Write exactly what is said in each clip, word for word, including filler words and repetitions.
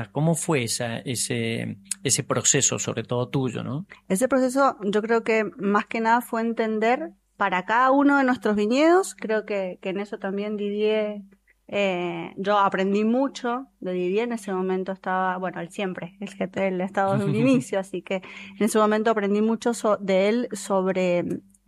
¿Cómo fue esa, ese, ese proceso, sobre todo tuyo, ¿no? Ese proceso yo creo que más que nada fue entender para cada uno de nuestros viñedos, creo que, que en eso también Didier, eh, yo aprendí mucho de Didier, en ese momento estaba, bueno, él siempre, el G T él ha estado desde un inicio, así que en ese momento aprendí mucho so- de él sobre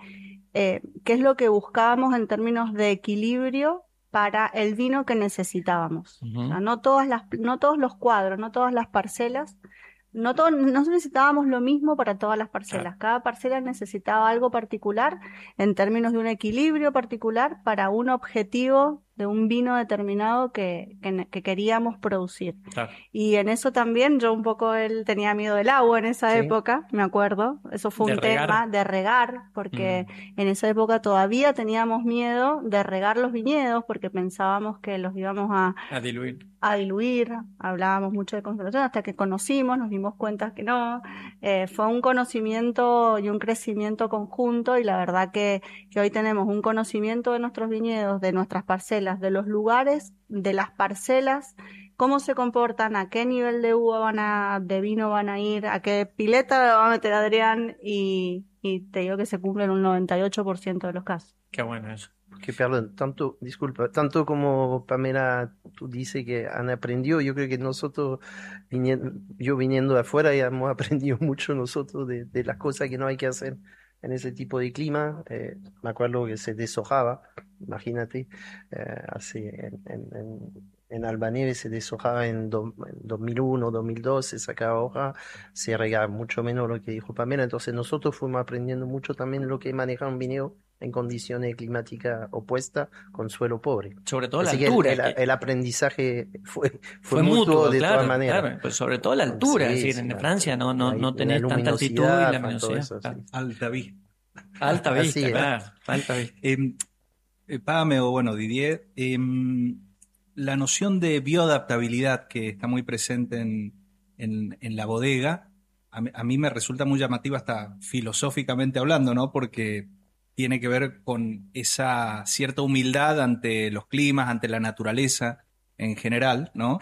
eh, qué es lo que buscábamos en términos de equilibrio para el vino que necesitábamos. O sea, Ujú. no todas las, no todos los cuadros, no todas las parcelas no, todo, no necesitábamos lo mismo para todas las Claro. parcelas. Cada parcela necesitaba algo particular en términos de un equilibrio particular para un objetivo de un vino determinado que, que, que queríamos producir. Claro. Y en eso también yo un poco, él tenía miedo del agua en esa Sí, época, me acuerdo. Eso fue De un tema regar. de regar, porque Mm. en esa época todavía teníamos miedo de regar los viñedos porque pensábamos que los íbamos a A diluir. a diluir, hablábamos mucho de concentración hasta que conocimos, nos dimos cuenta que no, eh, fue un conocimiento y un crecimiento conjunto y la verdad que, que hoy tenemos un conocimiento de nuestros viñedos, de nuestras parcelas, de los lugares, de las parcelas, cómo se comportan, a qué nivel de uva van a, de vino van a ir, a qué pileta va a meter Adrián y, y te digo que se cumplen un noventa y ocho por ciento de los casos. Qué bueno eso. que perdón, tanto, disculpa, tanto como Pamela, tú dices que han aprendido, yo creo que nosotros, viniendo, yo viniendo de afuera, ya hemos aprendido mucho nosotros de, de las cosas que no hay que hacer en ese tipo de clima. Eh, me acuerdo que se deshojaba, imagínate, eh, hace en, en, en, en Albaneve se deshojaba en, do- en dos mil uno, dos mil dos, se sacaba hoja, se regaba mucho menos lo que dijo Pamela. Entonces nosotros fuimos aprendiendo mucho también lo que es manejar un viñedo en condiciones climáticas opuestas con suelo pobre. Sobre todo la Así que el, altura, el, que el aprendizaje fue, fue fue mutuo mutuo, de todas claro, maneras. claro. Pues sobre todo la altura, es Sí, decir, sí, en la, Francia no, no, la, no la tenés tanta altitud y luminosidad, la fa- todo luminosidad. eso, sí. Claro. Alta vista. Alta Así vista, es. claro. Alta vista. Em, eh, Pame, o bueno, Didier, em, la noción de bioadaptabilidad que está muy presente en, en- en la bodega, a mí, a mí me resulta muy llamativa hasta filosóficamente hablando, ¿no? Porque tiene que ver con esa cierta humildad ante los climas, ante la naturaleza en general, ¿no?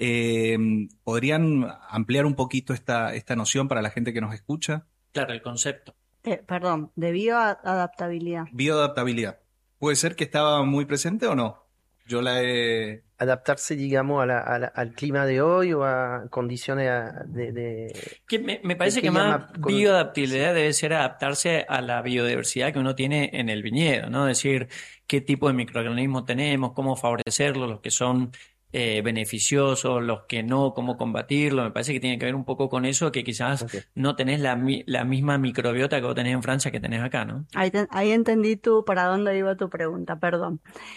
Em, ¿podrían ampliar un poquito esta, esta noción para la gente que nos escucha? Claro, el concepto. Eh, perdón, de bioadaptabilidad. Bioadaptabilidad. ¿Puede ser que estaba muy presente o no? Yo la he... Adaptarse, digamos, a la, a la- al clima de hoy o a condiciones a- de, de, Que me, me de parece que qué más llama con, sí, bioadaptabilidad debe ser adaptarse a la biodiversidad que uno tiene en el viñedo, ¿no? Es decir, qué tipo de microorganismos tenemos, cómo favorecerlos, los que son eh, beneficiosos, los que no, cómo combatirlos. Me parece que tiene que ver un poco con eso, que quizás ok. no tenés la, mi- la misma microbiota que vos tenés en Francia que tenés acá, ¿no? Ahí, te- ahí entendí tú para dónde iba tu pregunta, perdón.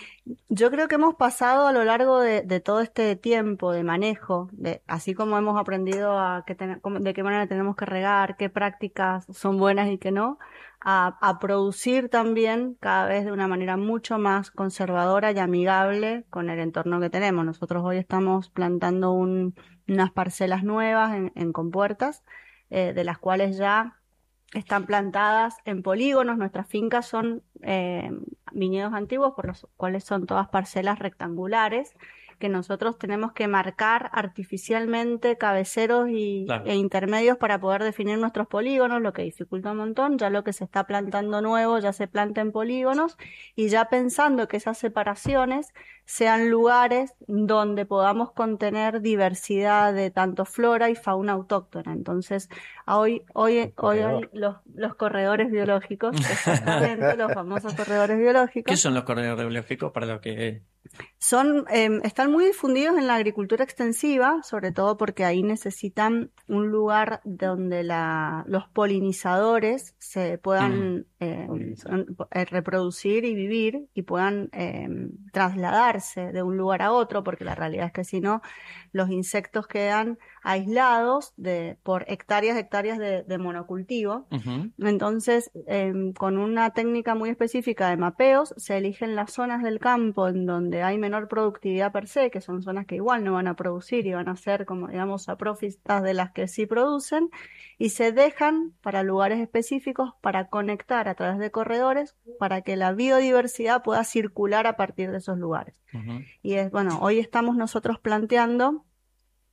Yo creo que hemos pasado a lo largo de, de todo este tiempo de manejo, de, así como hemos aprendido a que ten- cómo- de qué manera tenemos que regar, qué prácticas son buenas y qué no, a, a producir también cada vez de una manera mucho más conservadora y amigable con el entorno que tenemos. Nosotros hoy estamos plantando un- unas parcelas nuevas en, en compuertas, eh, de las cuales ya están plantadas en polígonos. Nuestras fincas son eh, viñedos antiguos, por los cuales son todas parcelas rectangulares, que nosotros tenemos que marcar artificialmente cabeceros y, Claro. e intermedios para poder definir nuestros polígonos, lo que dificulta un montón. Ya lo que se está plantando nuevo ya se planta en polígonos y ya pensando que esas separaciones sean lugares donde podamos contener diversidad de tanto flora y fauna autóctona. Entonces, Hoy, hoy, hoy hay Corredor. los, los corredores biológicos, exactamente, los famosos corredores ¿Qué biológicos, son los corredores biológicos para los que... son, eh, están muy difundidos en la agricultura extensiva, sobre todo porque ahí necesitan un lugar donde la, los polinizadores se Mm, puedan eh, eh, reproducir y vivir y puedan eh, trasladarse de un lugar a otro, porque la realidad es que si no, los insectos quedan aislados de, por hectáreas, hectáreas de, de monocultivo. ujú. Entonces, em, con una técnica muy específica de mapeos, se eligen las zonas del campo en donde hay menor productividad per se, que son zonas que igual no van a producir y van a ser, como digamos, saprófitas de las que sí producen, y se dejan para lugares específicos para conectar a través de corredores para que la biodiversidad pueda circular a partir de esos lugares. Ujú. Y es, bueno, hoy estamos nosotros planteando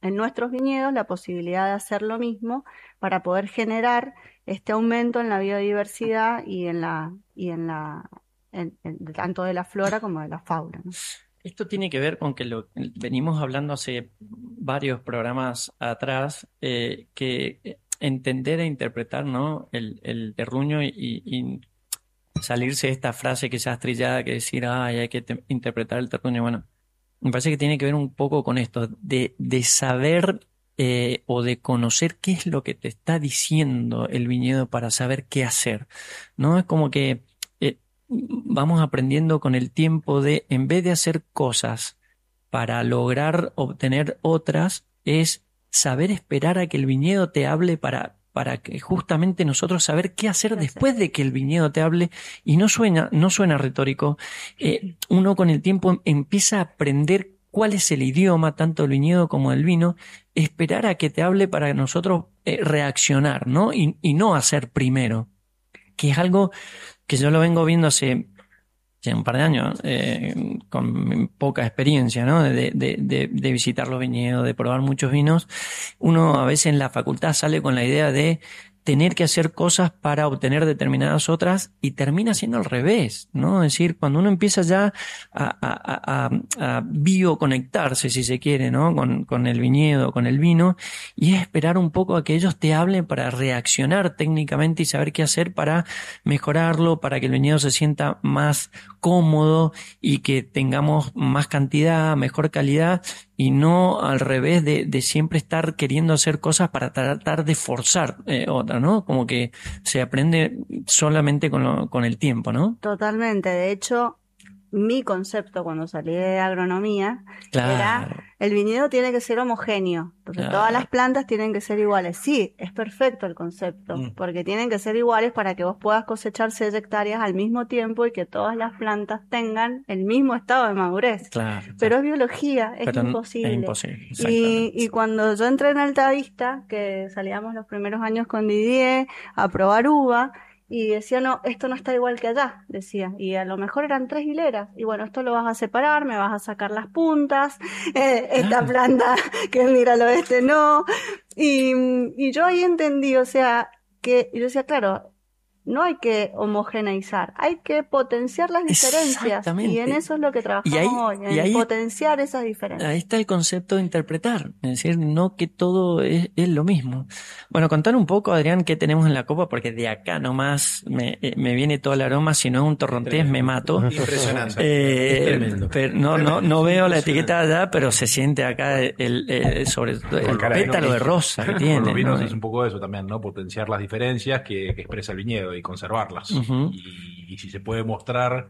en nuestros viñedos la posibilidad de hacer lo mismo para poder generar este aumento en la biodiversidad y en la, y en la, en, en, tanto de la flora como de la fauna, ¿no? Esto tiene que ver con que lo venimos hablando hace varios programas atrás, eh, que entender e interpretar, ¿no?, el, el terruño y, y salirse de esta frase que se ha trillada, que decir, ay, hay que te- interpretar el terruño. Bueno, me parece que tiene que ver un poco con esto, de, de saber eh, o de conocer qué es lo que te está diciendo el viñedo para saber qué hacer, ¿no? Es como que eh, vamos aprendiendo con el tiempo de, en vez de hacer cosas para lograr obtener otras, es saber esperar a que el viñedo te hable para, para que justamente nosotros saber qué hacer ¿Qué hacer? después de que el viñedo te hable. Y no suena, no suena retórico. Eh, uno con el tiempo empieza a aprender cuál es el idioma, tanto del viñedo como del vino, esperar a que te hable para nosotros eh, reaccionar, ¿no? Y, y no hacer primero, que es algo que yo lo vengo viendo hace ya un par de años, eh, con poca experiencia, ¿no? De, de, de, de visitar los viñedos, de probar muchos vinos. Uno a veces en la facultad sale con la idea de tener que hacer cosas para obtener determinadas otras y termina siendo al revés, ¿no? Es decir, cuando uno empieza ya a, a, a, a bioconectarse, si se quiere, ¿no? Con, con el viñedo, con el vino, y es esperar un poco a que ellos te hablen para reaccionar técnicamente y saber qué hacer para mejorarlo, para que el viñedo se sienta más cómodo y que tengamos más cantidad, mejor calidad, y no al revés de, de siempre estar queriendo hacer cosas para tratar de forzar eh, otra, ¿no? Como que se aprende solamente con, lo, con el tiempo, ¿no? Totalmente. De hecho, mi concepto cuando salí de agronomía Claro. era el viñedo tiene que ser homogéneo. Entonces, Claro. todas las plantas tienen que ser iguales. Sí, es perfecto el concepto, Mm. porque tienen que ser iguales para que vos puedas cosechar seis hectáreas al mismo tiempo y que todas las plantas tengan el mismo estado de madurez. Claro. Pero es biología, es Pero n- imposible. Es imposible, Y, exactamente. y cuando yo entré en Altavista, que salíamos los primeros años con Didier a probar uva, y decía, no, esto no está igual que allá, decía, y a lo mejor eran tres hileras, y bueno, esto lo vas a separar, me vas a sacar las puntas, eh, esta Claro. planta que mira al oeste no, y, y yo ahí entendí, o sea, que yo decía, claro, no hay que homogeneizar, hay que potenciar las diferencias, y en Exactamente. eso es lo que trabajamos Y ahí, hoy, en y ahí, potenciar esas diferencias. ahí está el concepto de interpretar, es decir, no que todo es, es lo mismo. Bueno, contar un poco, Adrián, qué tenemos en la copa, porque de acá nomás me, eh, me viene todo el aroma, si no es un torrontés me mato. Impresionante. Eh, Tremendo. pero no, no, no veo la etiqueta allá, pero se siente acá el, el- el- sobre todo el Con los vinos, pétalo de rosa que tiene, Con los vinos ¿no? es un poco eso también, ¿no? Potenciar las diferencias que, que expresa el viñedo y conservarlas. Ujú. y, y si se puede mostrar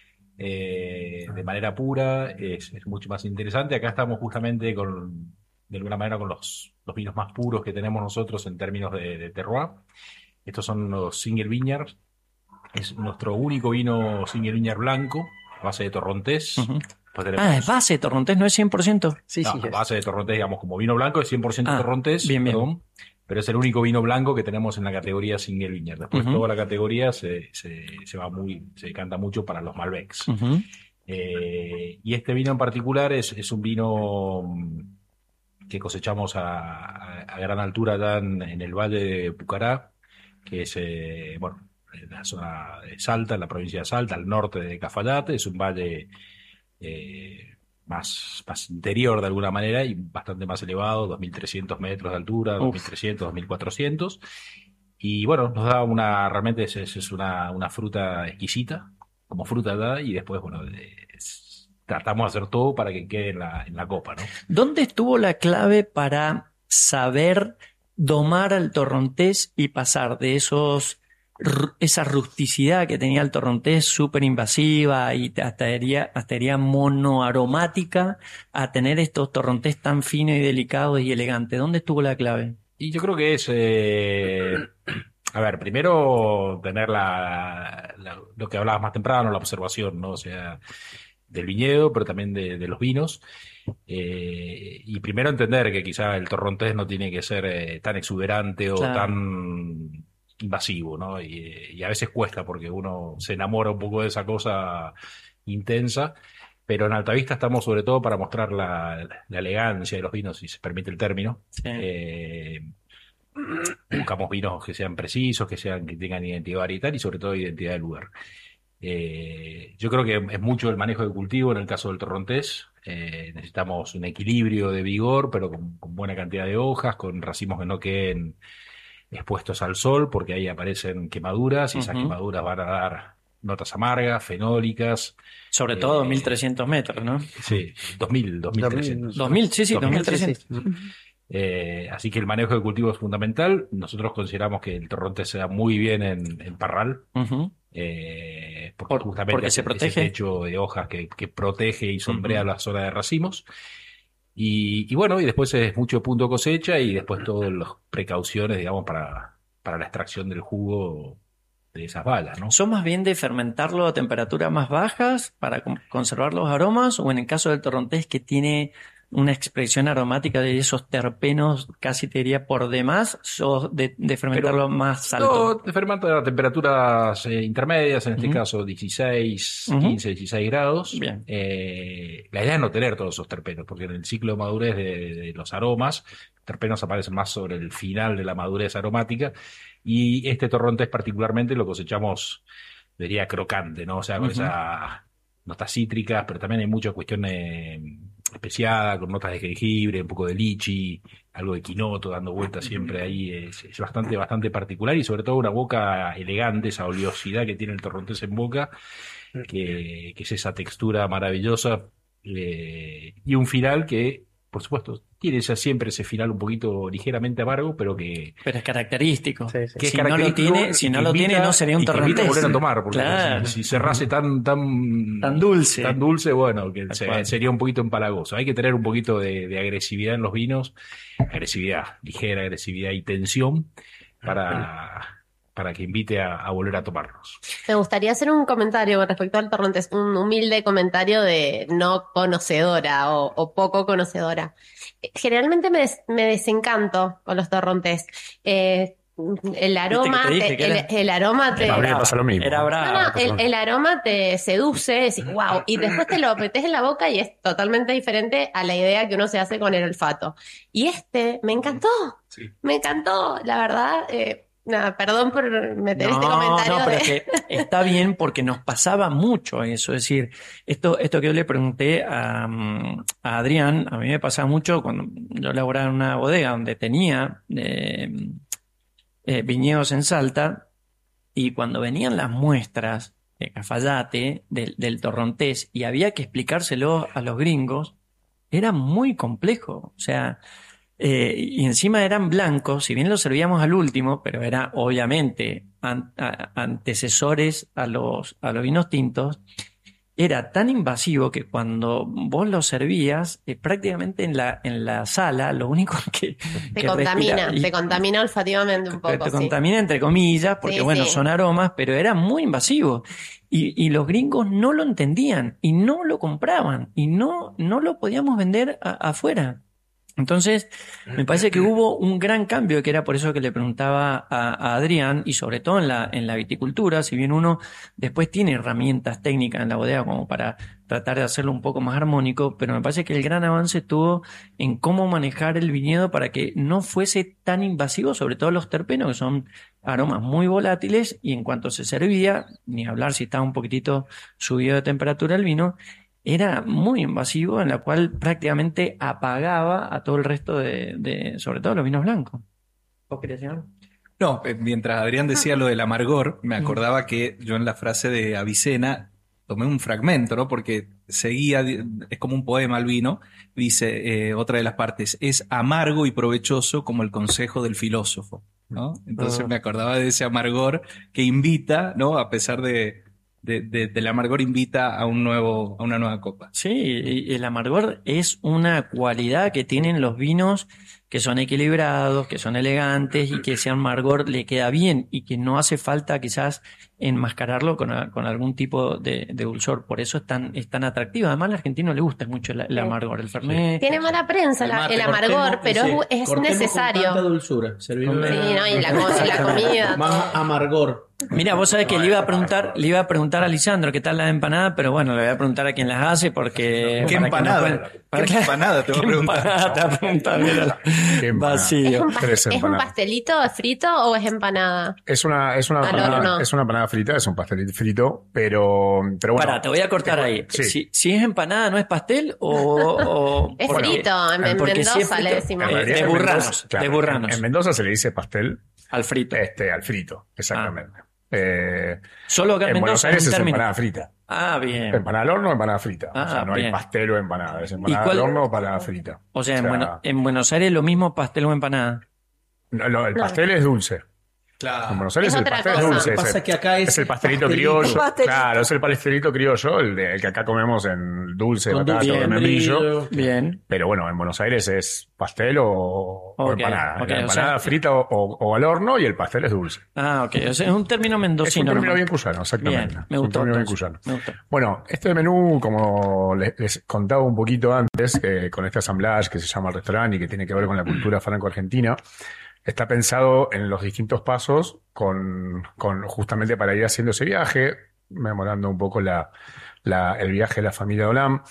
eh, de manera pura, es, es mucho más interesante. Acá estamos justamente con, de alguna manera, con los, los vinos más puros que tenemos nosotros en términos de, de terroir. Estos son los Single Vineyards. Es nuestro único vino Single Vineyard blanco, a base de torrontés. Ujú. Después tenemos- Ah, es base de torrontés, no es cien por ciento. Sí, no, sí, a es. base de torrontés, digamos, como vino blanco es cien por ciento Ah, torrontés, bien, bien. perdón, pero es el único vino blanco que tenemos en la categoría Single Vineyard. Después Ujú. toda la categoría se, se, se va muy, se decanta mucho para los Malbecs. Ujú. Eh, y este vino en particular es, es un vino mm, que cosechamos a, a- a gran altura allá en, en el Valle de Pucará, que es, eh, bueno, en la zona de Salta, en la provincia de Salta, al norte de Cafayate. Es un valle eh, más, más interior de alguna manera y bastante más elevado, dos mil trescientos metros de altura, Uf. dos mil trescientos, dos mil cuatrocientos. Y bueno, nos da una, realmente es, es es una, una fruta exquisita, como fruta da, y después, bueno, es- tratamos de hacer todo para que quede en la, en la copa, ¿no? ¿Dónde estuvo la clave para saber domar al torrontés y pasar de esos ru- esa rusticidad que tenía el torrontés súper invasiva y hasta diría, hasta diría monoaromática a tener estos torrontés tan finos y delicados y elegantes? ¿Dónde estuvo la clave? Y yo creo que es, eh, a ver, primero tener la, la- lo que hablabas más temprano, la observación, ¿no? O sea, del viñedo, pero también de, de los vinos. Eh, y primero entender que quizá el torrontés no tiene que ser eh, tan exuberante o Claro. tan invasivo, ¿no? Y, y a veces cuesta porque uno se enamora un poco de esa cosa intensa. pero en Altavista estamos sobre todo para mostrar la, la elegancia de los vinos, si se permite el término. Sí. Eh, buscamos vinos que sean precisos, que sean que tengan identidad varietal y sobre todo identidad de lugar. Eh, yo creo que es mucho el manejo de cultivo en el caso del torrontés. Eh, necesitamos un equilibrio de vigor, pero con, con buena cantidad de hojas, con racimos que no queden expuestos al sol, porque ahí aparecen quemaduras y esas Ujú. quemaduras van a dar notas amargas, fenólicas. Sobre todo Eh, mil trescientos metros, ¿no? Sí, dos mil, dos mil trescientos. dos mil, sí, sí, dos mil trescientos. Sí, sí. Eh, así que el manejo de cultivo es fundamental. Nosotros consideramos que el torrontés se da muy bien en, en parral, Ujú. eh, porque Por- justamente porque hace se ese protege. techo de hojas que, que protege y sombrea Ujú. la zona de racimos. Y, y bueno, y después es mucho punto cosecha y después todas las precauciones, digamos, para, para la extracción del jugo de esas balas, ¿no? ¿Son más bien de fermentarlo a temperaturas más bajas para con- conservar los aromas o en el caso del torrontés que tiene una expresión aromática de esos terpenos, casi te diría por demás, sos de, de fermentarlo Pero- más No, alto? te fermenta a temperaturas eh, intermedias, en este Ujú. caso dieciséis, Ujú. quince, dieciséis grados. Bien. Eh, la idea es no tener todos esos terpenos, porque en el ciclo de madurez de, de los aromas, terpenos aparecen más sobre el final de la madurez aromática, y este torrontés particularmente lo cosechamos, diría, crocante, ¿no? O sea, con Ujú. esas notas cítricas, pero también hay mucha cuestión eh, especiada, con notas de jengibre, un poco de lichi, algo de quinoto dando vueltas siempre ahí. Es, es bastante, bastante particular y sobre todo una boca elegante, esa oleosidad que tiene el torrontés en boca, que, que es esa textura maravillosa, eh, y un final que, por supuesto, tiene esa, siempre ese final un poquito ligeramente amargo, pero que, Pero es característico. Sí, sí. que es Si no lo característico tiene, y si que no lo tiene, invita- no sería un y que invita a torrontés. volver a tomar, porque Claro. si, si cerrase tan, tan, Tan dulce. tan dulce, bueno, que Tal se- cual. sería un poquito empalagoso. Hay que tener un poquito de, de agresividad en los vinos, agresividad, ligera agresividad y tensión para, para que invite a, a volver a tomarlos. Me gustaría hacer un comentario con respecto al torrontés, un humilde comentario de no conocedora o, o poco conocedora. Generalmente me, des- me desencanto con los torrontés. Eh, el aroma, te dije te- que el, era- el aroma te... A mí me pasa lo mismo. Era No, bravo. no, el, el aroma te seduce, decís, wow, y después te lo metes en la boca y es totalmente diferente a la idea que uno se hace con el olfato. Y este me encantó, Sí. me encantó, la verdad. Eh, nada, perdón por meter este No, comentario. no, pero de- es que está bien porque nos pasaba mucho eso. Es decir, esto, esto que yo le pregunté a, mm, a Adrián, a mí me pasaba mucho cuando yo laboraba en una bodega donde tenía eh, eh, viñedos en Salta y cuando venían las muestras de Cafayate, del, del torrontés, y había que explicárselo a los gringos, era muy complejo. O sea, eh, y encima eran blancos, si bien los servíamos al último, pero era obviamente an- a- antecesores a los, a los vinos tintos, era tan invasivo que cuando vos lo servías, eh, prácticamente en la, en la sala, lo único que, Te que contamina, respira- y- te contamina olfativamente un te, poco, te sí. contamina entre comillas, porque Sí, bueno, sí. son aromas, pero era muy invasivo. Y, y los gringos no lo entendían y no lo compraban y no, no lo podíamos vender a- afuera. Entonces, me parece que hubo un gran cambio, que era por eso que le preguntaba a, a Adrián, y sobre todo en la, en la viticultura, si bien uno después tiene herramientas técnicas en la bodega como para tratar de hacerlo un poco más armónico, pero me parece que el gran avance estuvo en cómo manejar el viñedo para que no fuese tan invasivo, sobre todo los terpenos, que son aromas muy volátiles, y en cuanto se servía, ni hablar si estaba un poquitito subido de temperatura el vino, era muy invasivo, en la cual prácticamente apagaba a todo el resto de, de sobre todo los vinos blancos. ¿Vos querías decir algo? No, eh, mientras Adrián decía lo del amargor, me acordaba que yo en la frase de Avicena tomé un fragmento, ¿no? Porque seguía, es como un poema al vino, dice eh, otra de las partes, es amargo y provechoso como el consejo del filósofo, ¿no? Entonces Ah. me acordaba de ese amargor que invita, ¿no? A pesar de, de- de- del amargor invita a un nuevo, a una nueva copa. Sí, y el amargor es una cualidad que tienen los vinos que son equilibrados, que son elegantes y que ese amargor le queda bien y que no hace falta quizás enmascararlo con, a- con algún tipo de, de dulzor. Por eso es tan, es tan atractivo. Además, al argentino le gusta mucho el, el amargor, el fernet. Tiene mala prensa la- Además, el amargor, cortemos- pero sí, es, es cortemos con necesario. tanta dulzura. Servirlo Sí, de- no, y la, co- y la comida. Más amargor. Mira, vos sabés que le iba a preguntar, le iba a preguntar a Lisandro qué tal la empanada, pero bueno, le voy a preguntar a quien las hace porque... ¿Qué para que empanada? nos cuente- para ¿Qué que- empanada te va a ¿Qué preguntar? empanada te va a preguntar? Mira, Qué empanada. ¿Es Basilio. un, pas- Tres ¿Es un empanadas. pastelito es frito o es empanada? Es una, es una Al empanada, horno. es una empanada frita, es un pastelito frito, pero, pero bueno. Pará, te voy a cortar ahí. Sí. Si, si es empanada, ¿no es pastel o...? o- Es porque- frito, en, en porque si es Mendoza le frito- decimos. En Eh, realidad de en burranos, Mendoza, claro, de burranos. En, en Mendoza se le dice pastel Al frito. este, al frito, exactamente. Eh, Solo acá en en Mendoza Buenos es Aires un es término. empanada frita. Ah, bien. Empanada al horno o empanada frita. Ah, o sea, no bien. hay pastel o empanada. Es empanada cuál- al horno o empanada frita. O sea, en, Bueno- en Buenos Aires lo mismo pastel o empanada. no, lo- el pastel es dulce. Claro. En Buenos Aires Es el otra pastel cosa. es Lo dulce. que es pasa el- es que acá es el pastelito, pastelito. criollo. Pastelito. Claro, es el pastelito criollo, el, de- el que acá comemos en dulce, Con batata dulce o de de membrillo. membrillo. Bien. Pero bueno, en Buenos Aires es pastel o, o Ok, empanada. ok, La o empanada sea- frita o, o- o al horno y el pastel es dulce. Ah, ok. O sea, es un término Es un mendocino. término nomás. bien cuyano, exactamente. Bien, me Es un gustó. término bien entonces. cuyano. Me gustó. Bueno, este menú, como les, les contaba un poquito antes, eh, con este assemblage que se llama restaurante y que tiene que ver con la cultura franco-argentina, está pensado en los distintos pasos con, con justamente para ir haciendo ese viaje, memorando un poco la, la- el viaje de la familia Olam.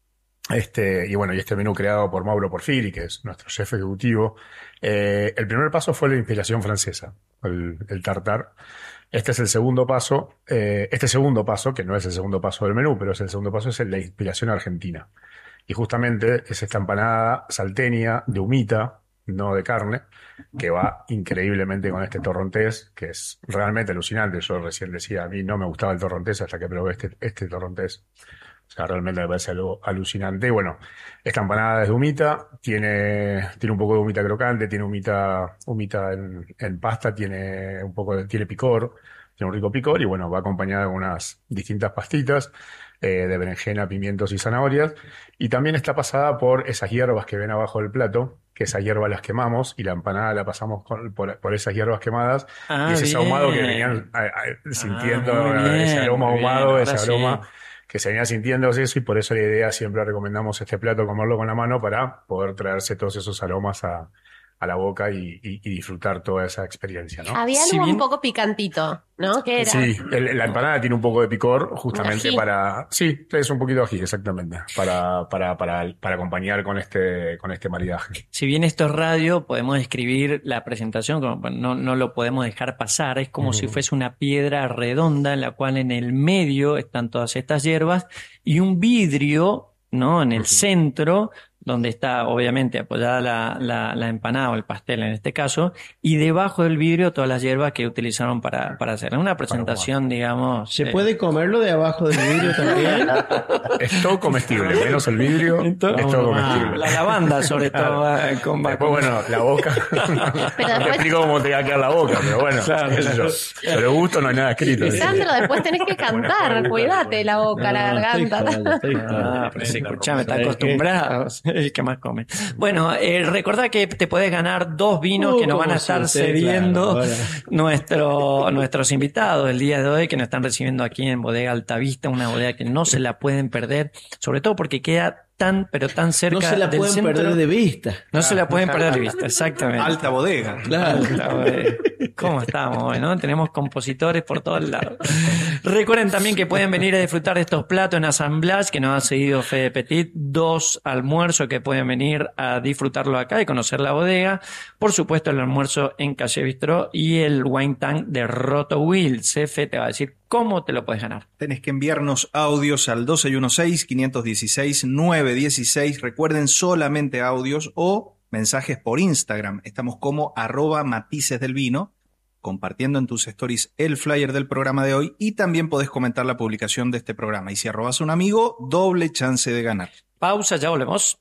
Este, y bueno, y este menú creado por Mauro Porfiri, que es nuestro chef ejecutivo. Eh, el primer paso fue la inspiración francesa, el, el tartar. Este es el segundo paso. Eh, este segundo paso, que no es el segundo paso del menú, pero es el segundo paso, es el- la inspiración argentina. Y justamente es esta empanada salteña de humita, no de carne, que va increíblemente con este torrontés, que es realmente alucinante. Yo recién decía, a mí no me gustaba el torrontés hasta que probé este, este torrontés. O sea, realmente me parece algo alucinante. Y bueno, esta empanada es de humita, tiene, tiene un poco de humita crocante, tiene humita, humita en, en pasta, tiene un poco de, tiene picor, tiene un rico picor y bueno, va acompañada con unas distintas pastitas eh, de berenjena, pimientos y zanahorias. Y también está pasada por esas hierbas que ven abajo del plato, que esas hierbas las quemamos y la empanada la pasamos con- por, por esas hierbas quemadas. Ah, y ese bien. ahumado que venían a- a- sintiendo, Ah, muy bien, ese aroma muy bien, ahumado, ahora ese sí. aroma que se venía sintiendo es eso, y por eso la idea siempre recomendamos este plato, comerlo con la mano para poder traerse todos esos aromas a, a la boca y, y- y disfrutar toda esa experiencia, ¿no? Había Si algo bien- un poco picantito, ¿no? ¿Qué era? Sí, el- la empanada tiene un poco de picor, justamente Ají. para, sí, es un poquito de ají, exactamente, para, para, para, para acompañar con este, con este maridaje. Si bien esto es radio, podemos describir la presentación, como, bueno, no, no lo podemos dejar pasar, es como si fuese una piedra redonda en la cual en el medio están todas estas hierbas y un vidrio, ¿no? En el centro, donde está obviamente apoyada la, la, la empanada o el pastel en este caso, y debajo del vidrio todas las hierbas que utilizaron para, para hacer. Una presentación, digamos... ¿Se eh, puede comerlo de abajo del vidrio también? Es todo comestible, menos el vidrio, es todo comestible. La lavanda, sobre todo, eh, con Después, bueno, la boca. Pero No te después- explico cómo te va a quedar la boca, pero bueno, qué sé yo. Sobre gusto no hay nada escrito. Sandro, después tenés que cantar, cuídate la boca, la No, estoy garganta. falla, estoy Ah, falla. pero sí, escuchame, están ¿Sabes qué? acostumbrados. El que más come. Bueno, eh, recordá que te podés ganar dos vinos Uh, que nos van a como estar si usted, cediendo claro, nuestro, nuestros invitados el día de hoy, que nos están recibiendo aquí en Bodega Altavista, una bodega que no se la pueden perder, sobre todo porque queda tan, pero tan cerca No se la del pueden centro. perder de vista. No se la pueden perder de vista, exactamente. Alta bodega. Claro. Alta bodega. ¿Cómo estamos hoy, no? Tenemos compositores por todos lados. Recuerden también que pueden venir a disfrutar de estos platos en Assemblage, que nos ha seguido Fede Petit, dos almuerzos que pueden venir a disfrutarlo acá y conocer la bodega. Por supuesto, el almuerzo en Calle Bistró y el Wine Tank de Roto Wheels. F te va a decir cómo te lo puedes ganar. Tenés que enviarnos audios al doce dieciséis, quinientos dieciséis, novecientos dieciséis. Recuerden, solamente audios o mensajes por Instagram. Estamos como arroba matices del vino, compartiendo en tus stories el flyer del programa de hoy, y también podés comentar la publicación de este programa. Y si arrobas a un amigo, doble chance de ganar. Pausa, ya volvemos.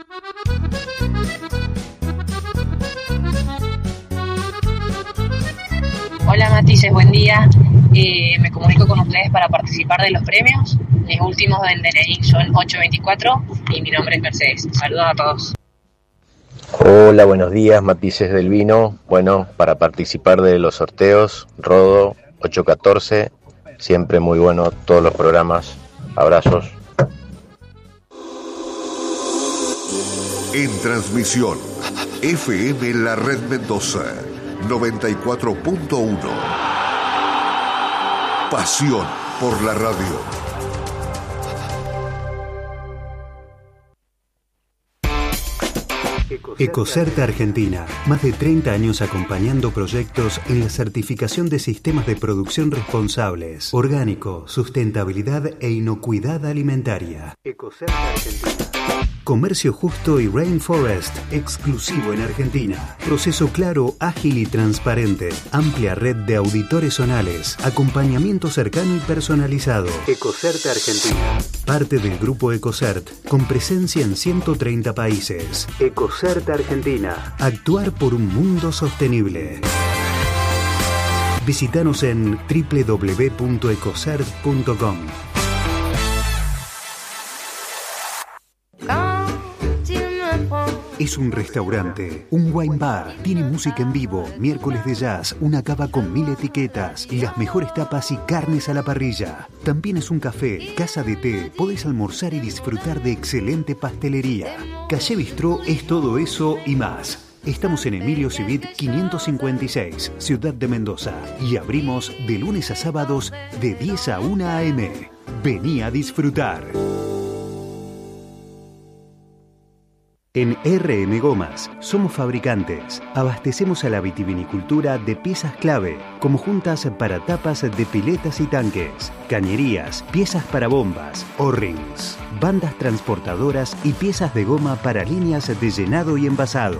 Hola Matices, buen día. Eh, me comunico con ustedes para participar de los premios. Mis últimos del D N I son ocho veinticuatro y mi nombre es Mercedes. Saludos a todos. Hola, buenos días, Matices del Vino. Bueno, para participar de los sorteos, Rodo ocho catorce Siempre muy bueno todos los programas. Abrazos. En transmisión, F M La Red Mendoza, noventa y cuatro punto uno. Pasión por la radio. Ecocert Argentina, más de treinta años acompañando proyectos en la certificación de sistemas de producción responsables, orgánico, sustentabilidad e inocuidad alimentaria. Ecocert Argentina. Comercio justo y Rainforest, exclusivo en Argentina. Proceso claro, ágil y transparente. Amplia red de auditores zonales. Acompañamiento cercano y personalizado. Ecocert Argentina. Parte del grupo Ecocert, con presencia en ciento treinta países. Ecocert Argentina. Actuar por un mundo sostenible. Visítanos en doble u doble u doble u punto ecocert punto com. Es un restaurante, un wine bar, tiene música en vivo, miércoles de jazz, una cava con mil etiquetas y las mejores tapas y carnes a la parrilla. También es un café, casa de té, podés almorzar y disfrutar de excelente pastelería. Calle Bistró es todo eso y más. Estamos en Emilio Civit quinientos cincuenta y seis, Ciudad de Mendoza, y abrimos de lunes a sábados de diez a una a eme. Vení a disfrutar. En erre eme Gomas somos fabricantes. Abastecemos a la vitivinicultura de piezas clave, como juntas para tapas de piletas y tanques, cañerías, piezas para bombas, O-rings, bandas transportadoras y piezas de goma para líneas de llenado y envasado.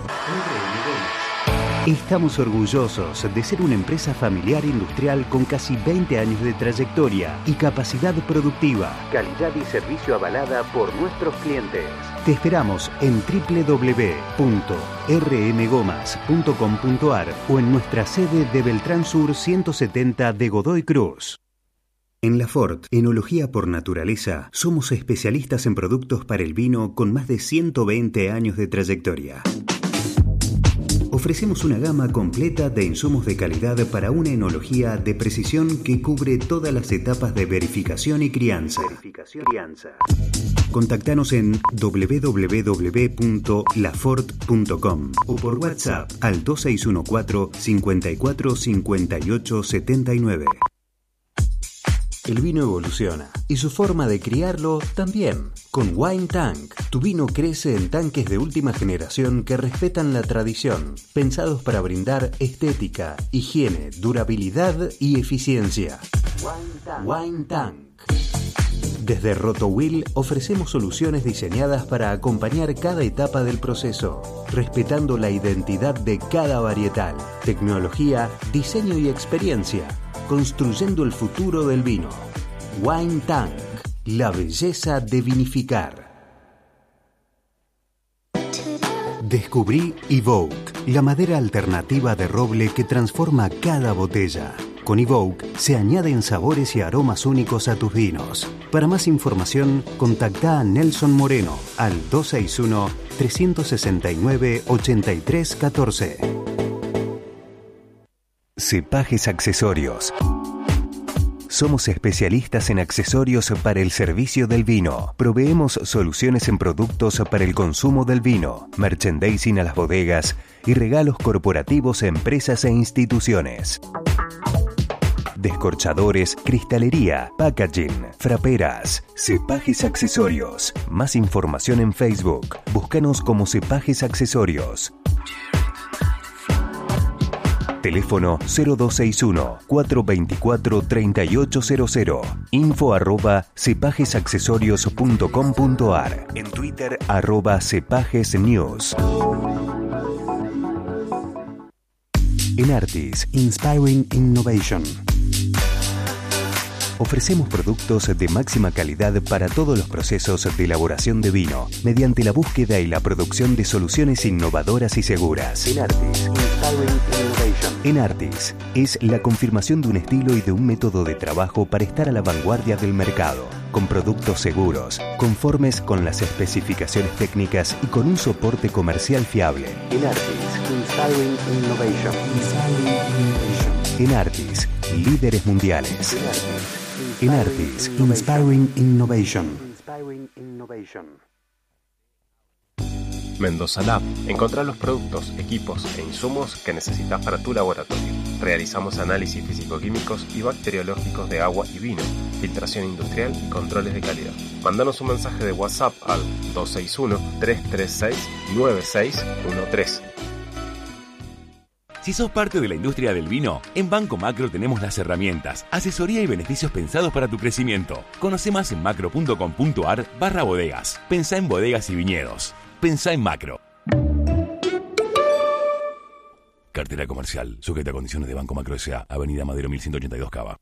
Estamos orgullosos de ser una empresa familiar industrial con casi veinte años de trayectoria y capacidad productiva, calidad y servicio avalada por nuestros clientes. Te esperamos en doble u doble u doble u punto erre eme gomas punto com punto ar o en nuestra sede de Beltrán Sur ciento setenta de Godoy Cruz. En Lafort, Enología por Naturaleza, somos especialistas en productos para el vino con más de ciento veinte años de trayectoria. Ofrecemos una gama completa de insumos de calidad para una enología de precisión que cubre todas las etapas de verificación y crianza. Verificación y crianza. Contactanos en doble u doble u doble u punto lafort punto com o por WhatsApp al dos seis uno cuatro, cinco cuatro, cinco ocho siete nueve. El vino evoluciona y su forma de criarlo también. Con Wine Tank, tu vino crece en tanques de última generación que respetan la tradición, pensados para brindar estética, higiene, durabilidad y eficiencia. Wine Tank. Wine Tank. Desde Rotowill ofrecemos soluciones diseñadas para acompañar cada etapa del proceso, respetando la identidad de cada varietal, tecnología, diseño y experiencia, construyendo el futuro del vino. Wine Tank, la belleza de vinificar. Descubrí Evoke, la madera alternativa de roble que transforma cada botella. Con Evoke se añaden sabores y aromas únicos a tus vinos. Para más información, contacta a Nelson Moreno al dos seis uno, tres seis nueve, ocho tres uno cuatro. Cepajes Accesorios. Somos especialistas en accesorios para el servicio del vino. Proveemos soluciones en productos para el consumo del vino, merchandising a las bodegas y regalos corporativos a empresas e instituciones. Descorchadores, cristalería, packaging, fraperas, Cepajes Accesorios. Más información en Facebook. Búscanos como Cepajes Accesorios. Teléfono cero dos seis uno, cuatro dos cuatro, tres ocho cero cero. Info arroba cepagesaccesorios punto com punto ar. En Twitter arroba cepagesnews. Enartis, Inspiring Innovation. Ofrecemos productos de máxima calidad para todos los procesos de elaboración de vino, mediante la búsqueda y la producción de soluciones innovadoras y seguras. Enartis, Inspiring Innovation. Enartis es la confirmación de un estilo y de un método de trabajo para estar a la vanguardia del mercado, con productos seguros, conformes con las especificaciones técnicas y con un soporte comercial fiable. Enartis, Inspiring Innovation. Inspiring Innovation. Enartis, líderes mundiales. Enartis. Enartis, Inspiring Innovation. Mendoza Lab. Encontrá los productos, equipos e insumos que necesitas para tu laboratorio. Realizamos análisis físico-químicos y bacteriológicos de agua y vino, filtración industrial y controles de calidad. Mándanos un mensaje de WhatsApp al dos seis uno, tres tres seis, nueve seis uno tres. Si sos parte de la industria del vino, en Banco Macro tenemos las herramientas, asesoría y beneficios pensados para tu crecimiento. Conoce más en macro punto com punto ar barra bodegas. Pensá en bodegas y viñedos. Pensá en Macro. Cartera comercial, sujeta a condiciones de Banco Macro S A, Avenida Madero mil ciento ochenta y dos Cava.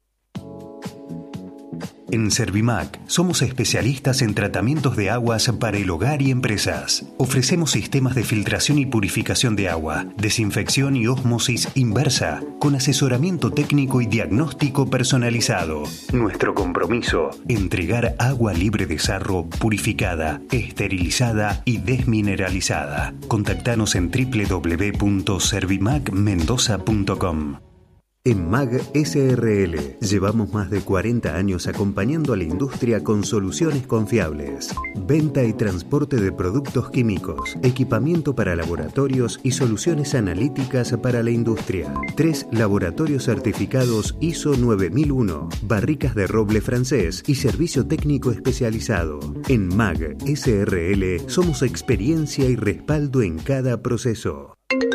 En Servimac somos especialistas en tratamientos de aguas para el hogar y empresas. Ofrecemos sistemas de filtración y purificación de agua, desinfección y ósmosis inversa, con asesoramiento técnico y diagnóstico personalizado. Nuestro compromiso, entregar agua libre de sarro, purificada, esterilizada y desmineralizada. Contactanos en doble u doble u doble u punto servimac mendoza punto com. En M A G S R L llevamos más de cuarenta años acompañando a la industria con soluciones confiables. Venta y transporte de productos químicos, equipamiento para laboratorios y soluciones analíticas para la industria. Tres laboratorios certificados I S O nueve mil uno, barricas de roble francés y servicio técnico especializado. En M A G S R L somos experiencia y respaldo en cada proceso.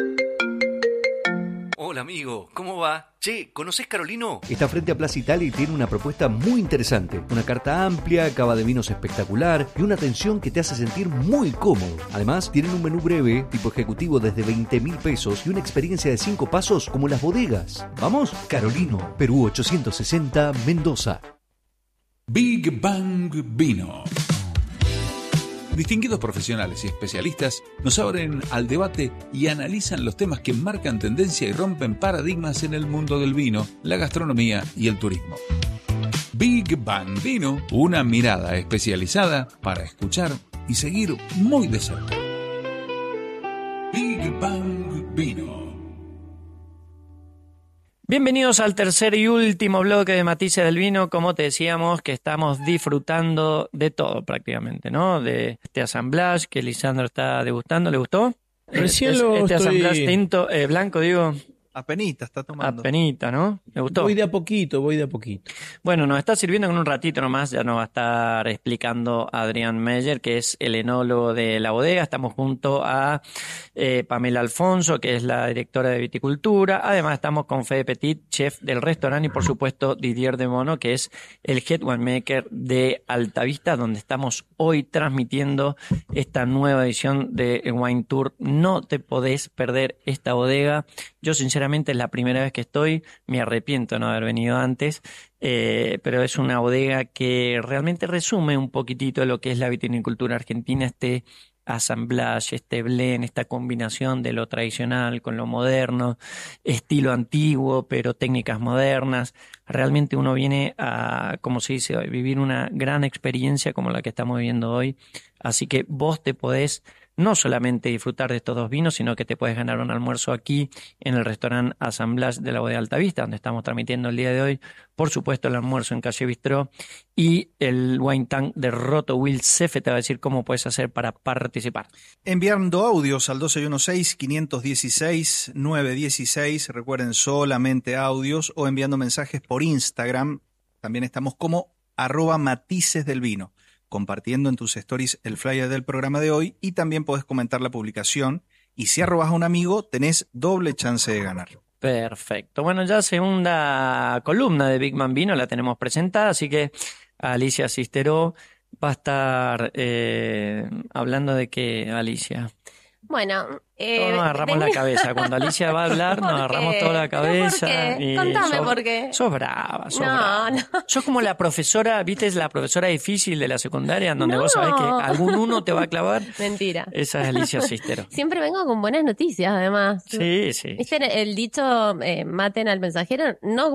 Hola amigo, ¿cómo va? Che, ¿conocés Carolino? Está frente a Plaza Italia y tiene una propuesta muy interesante. Una carta amplia, cava de vinos espectacular y una atención que te hace sentir muy cómodo. Además, tienen un menú breve, tipo ejecutivo desde veinte mil pesos y una experiencia de cinco pasos como las bodegas. ¿Vamos? Carolino, Perú ochocientos sesenta, Mendoza. Big Bang Vino. Distinguidos profesionales y especialistas nos abren al debate y analizan los temas que marcan tendencia y rompen paradigmas en el mundo del vino, la gastronomía y el turismo. Big Bang Vino, una mirada especializada para escuchar y seguir muy de cerca. Big Bang Vino. Bienvenidos al tercer y último bloque de Matices del Vino. Como te decíamos, que estamos disfrutando de todo prácticamente, ¿no? De este assemblage que Lisandro está degustando. ¿Le gustó? Recién este, lo este estoy... assemblage tinto, eh, blanco, digo. Apenita está tomando. Apenita, ¿no? ¿Le gustó? Voy de a poquito, voy de a poquito. Bueno, nos está sirviendo en un ratito nomás, ya nos va a estar explicando Adrián Meyer, que es el enólogo de la bodega. Estamos junto a eh, Pamela Alfonso, que es la directora de viticultura. Además estamos con Fede Petit, chef del restaurante, y por supuesto Didier de Mono, que es el head winemaker de Altavista, donde estamos hoy transmitiendo esta nueva edición de Wine Tour. No te podés perder esta bodega. Yo sinceramente es la primera vez que estoy, me arrepiento de no haber venido antes, eh, pero es una bodega que realmente resume un poquitito lo que es la vitivinicultura argentina, este assemblage, este blend, esta combinación de lo tradicional con lo moderno, estilo antiguo pero técnicas modernas. Realmente uno viene a, como se dice hoy, vivir una gran experiencia como la que estamos viviendo hoy, así que vos te podés no solamente disfrutar de estos dos vinos, sino que te puedes ganar un almuerzo aquí en el restaurante Assemblage de la Bodega Altavista, donde estamos transmitiendo el día de hoy. Por supuesto, el almuerzo en Calle Bistró y el Wine Tank de Roto Will Cefe te va a decir cómo puedes hacer para participar. Enviando audios al dos seis uno seis, cinco uno seis, nueve uno seis, recuerden solamente audios, o enviando mensajes por Instagram. También estamos como arroba matices del vino, compartiendo en tus stories el flyer del programa de hoy, y también podés comentar la publicación, y si arrobas a un amigo tenés doble chance de ganar. Perfecto. Bueno, ya segunda columna de Big Man Vino la tenemos presentada, así que Alicia Cisteró va a estar eh, hablando de qué, Alicia. Bueno, eh, Todos nos agarramos tenía... la cabeza. Cuando Alicia va a hablar, nos agarramos toda la cabeza. ¿Por qué? Y Contame sos, por qué. Sos brava, sos no, brava. No. Sos como la profesora, ¿viste? Es la profesora difícil de la secundaria, en donde no. vos sabés que algún uno te va a clavar. Mentira. Esa es Alicia Cistero. Siempre vengo con buenas noticias, además. Sí, sí. ¿Viste el dicho, eh, maten al mensajero? No va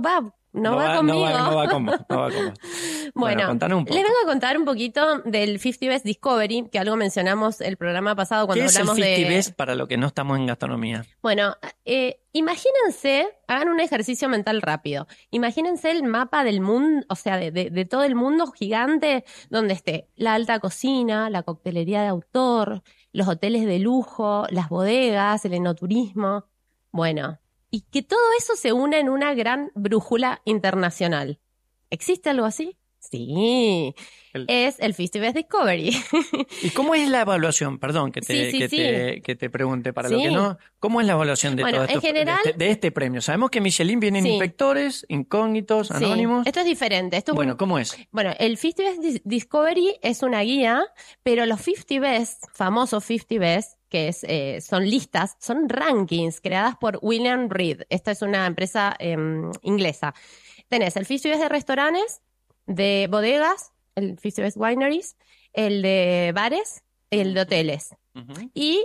No, No va, va- conmigo. no va- no va con vos, no va con vos. Bueno, Bueno, contanos un poco. les vengo a contar un poquito del cincuenta Best Discovery, que algo mencionamos el programa pasado cuando ¿Qué es el hablamos cincuenta de... Best para lo que no estamos en gastronomía? Bueno, eh, imagínense, hagan un ejercicio mental rápido. Imagínense el mapa del mundo, o sea, de, de, de todo el mundo gigante, donde esté la alta cocina, la coctelería de autor, los hoteles de lujo, las bodegas, el enoturismo. Bueno, y que todo eso se une en una gran brújula internacional. ¿Existe algo así? Sí, El- es el cincuenta Best Discovery. ¿Y cómo es la evaluación? Perdón que te, Sí, sí, que sí. te, que te pregunte para lo Sí. que no. ¿Cómo es la evaluación de Bueno, todo en esto, general- de, este, de este premio? Sabemos que Michelin vienen Sí. inspectores, incógnitos, Sí, anónimos. esto es diferente. Esto es Bueno, un- ¿cómo es? Bueno, el cincuenta Best Dis- Discovery es una guía, pero los cincuenta Best, famosos cincuenta Best, que es, eh, son listas, son rankings creadas por William Reed. Esta es una empresa em, inglesa. Tenés el cincuenta Best de restaurantes, de bodegas, el cincuenta Best Wineries, el de bares, el de hoteles. Y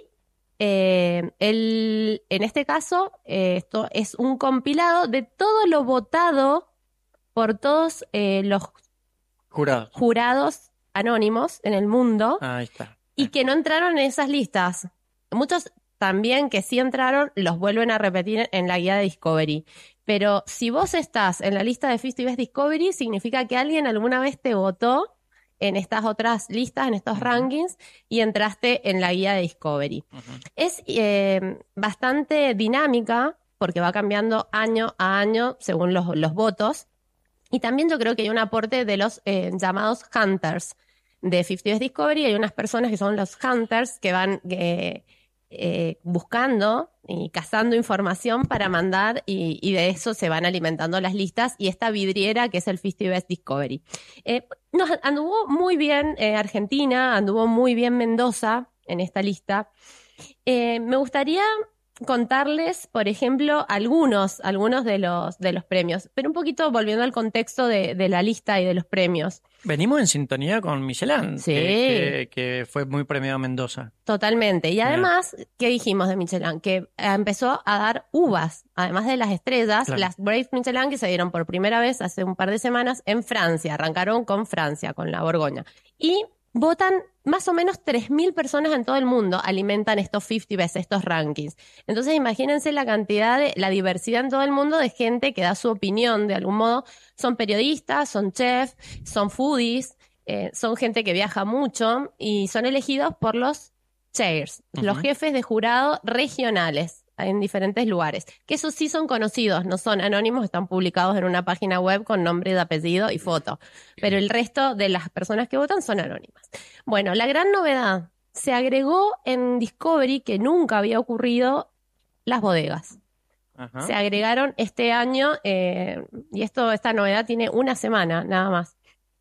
eh, el, en este caso, eh, esto es un compilado de todo lo votado por todos eh, los Jurado. jurados anónimos en el mundo Ahí está. y que no entraron en esas listas. Muchos también que sí entraron los vuelven a repetir en la guía de Discovery. Pero si vos estás en la lista de cincuenta Best Discovery, significa que alguien alguna vez te votó en estas otras listas, en estos rankings, y entraste en la guía de Discovery. Es eh, bastante dinámica porque va cambiando año a año según los, los votos. Y también yo creo que hay un aporte de los eh, llamados hunters de cincuenta Best Discovery. Hay unas personas que son los hunters que van eh, eh, buscando y cazando información para mandar y, y de eso se van alimentando las listas y esta vidriera que es el cincuenta Best Discovery. Eh, nos anduvo muy bien eh, Argentina, anduvo muy bien Mendoza en esta lista. Eh, me gustaría contarles, por ejemplo, algunos, algunos de los, de los premios, pero un poquito volviendo al contexto de, de la lista y de los premios. Venimos en sintonía con Michelin, Sí. que, que, que fue muy premiado Mendoza. Totalmente. Y además, ¿qué dijimos de Michelin? Que eh, empezó a dar uvas, además de las estrellas, Claro. las Brave Michelin que se dieron por primera vez hace un par de semanas en Francia. Arrancaron con Francia, con la Borgoña. Y votan más o menos tres mil personas en todo el mundo, alimentan estos cincuenta Best, estos rankings. Entonces imagínense la cantidad, de, la diversidad en todo el mundo de gente que da su opinión de algún modo. Son periodistas, son chefs, son foodies, eh, son gente que viaja mucho y son elegidos por los chairs, Ujú. los jefes de jurado regionales en diferentes lugares, que esos sí son conocidos, no son anónimos, están publicados en una página web con nombre, de apellido y foto, pero el resto de las personas que votan son anónimas. Bueno, la gran novedad, se agregó en Discovery, que nunca había ocurrido, las bodegas. Ajá. Se agregaron este año, eh, y esto, esta novedad tiene una semana nada más.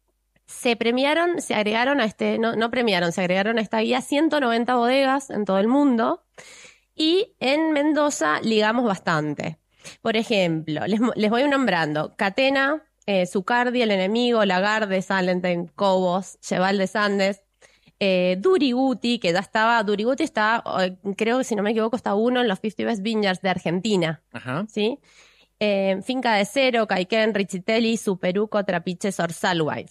Se premiaron, se agregaron a este, no, no premiaron, se agregaron a esta guía ciento noventa bodegas en todo el mundo. Y en Mendoza ligamos bastante. Por ejemplo, les, mo- les voy nombrando Catena, eh, Zucardi, El Enemigo, Lagarde, Salentine, Cobos, Cheval de Sandes, eh, Duriguti, que ya estaba, Duriguti está, eh, creo que si no me equivoco, está uno en los cincuenta Best Vineyards de Argentina. Ajá. ¿Sí? Eh, Finca de Cero, Caiquén, Richitelli, Superuco, Trapiche, Sorsalway.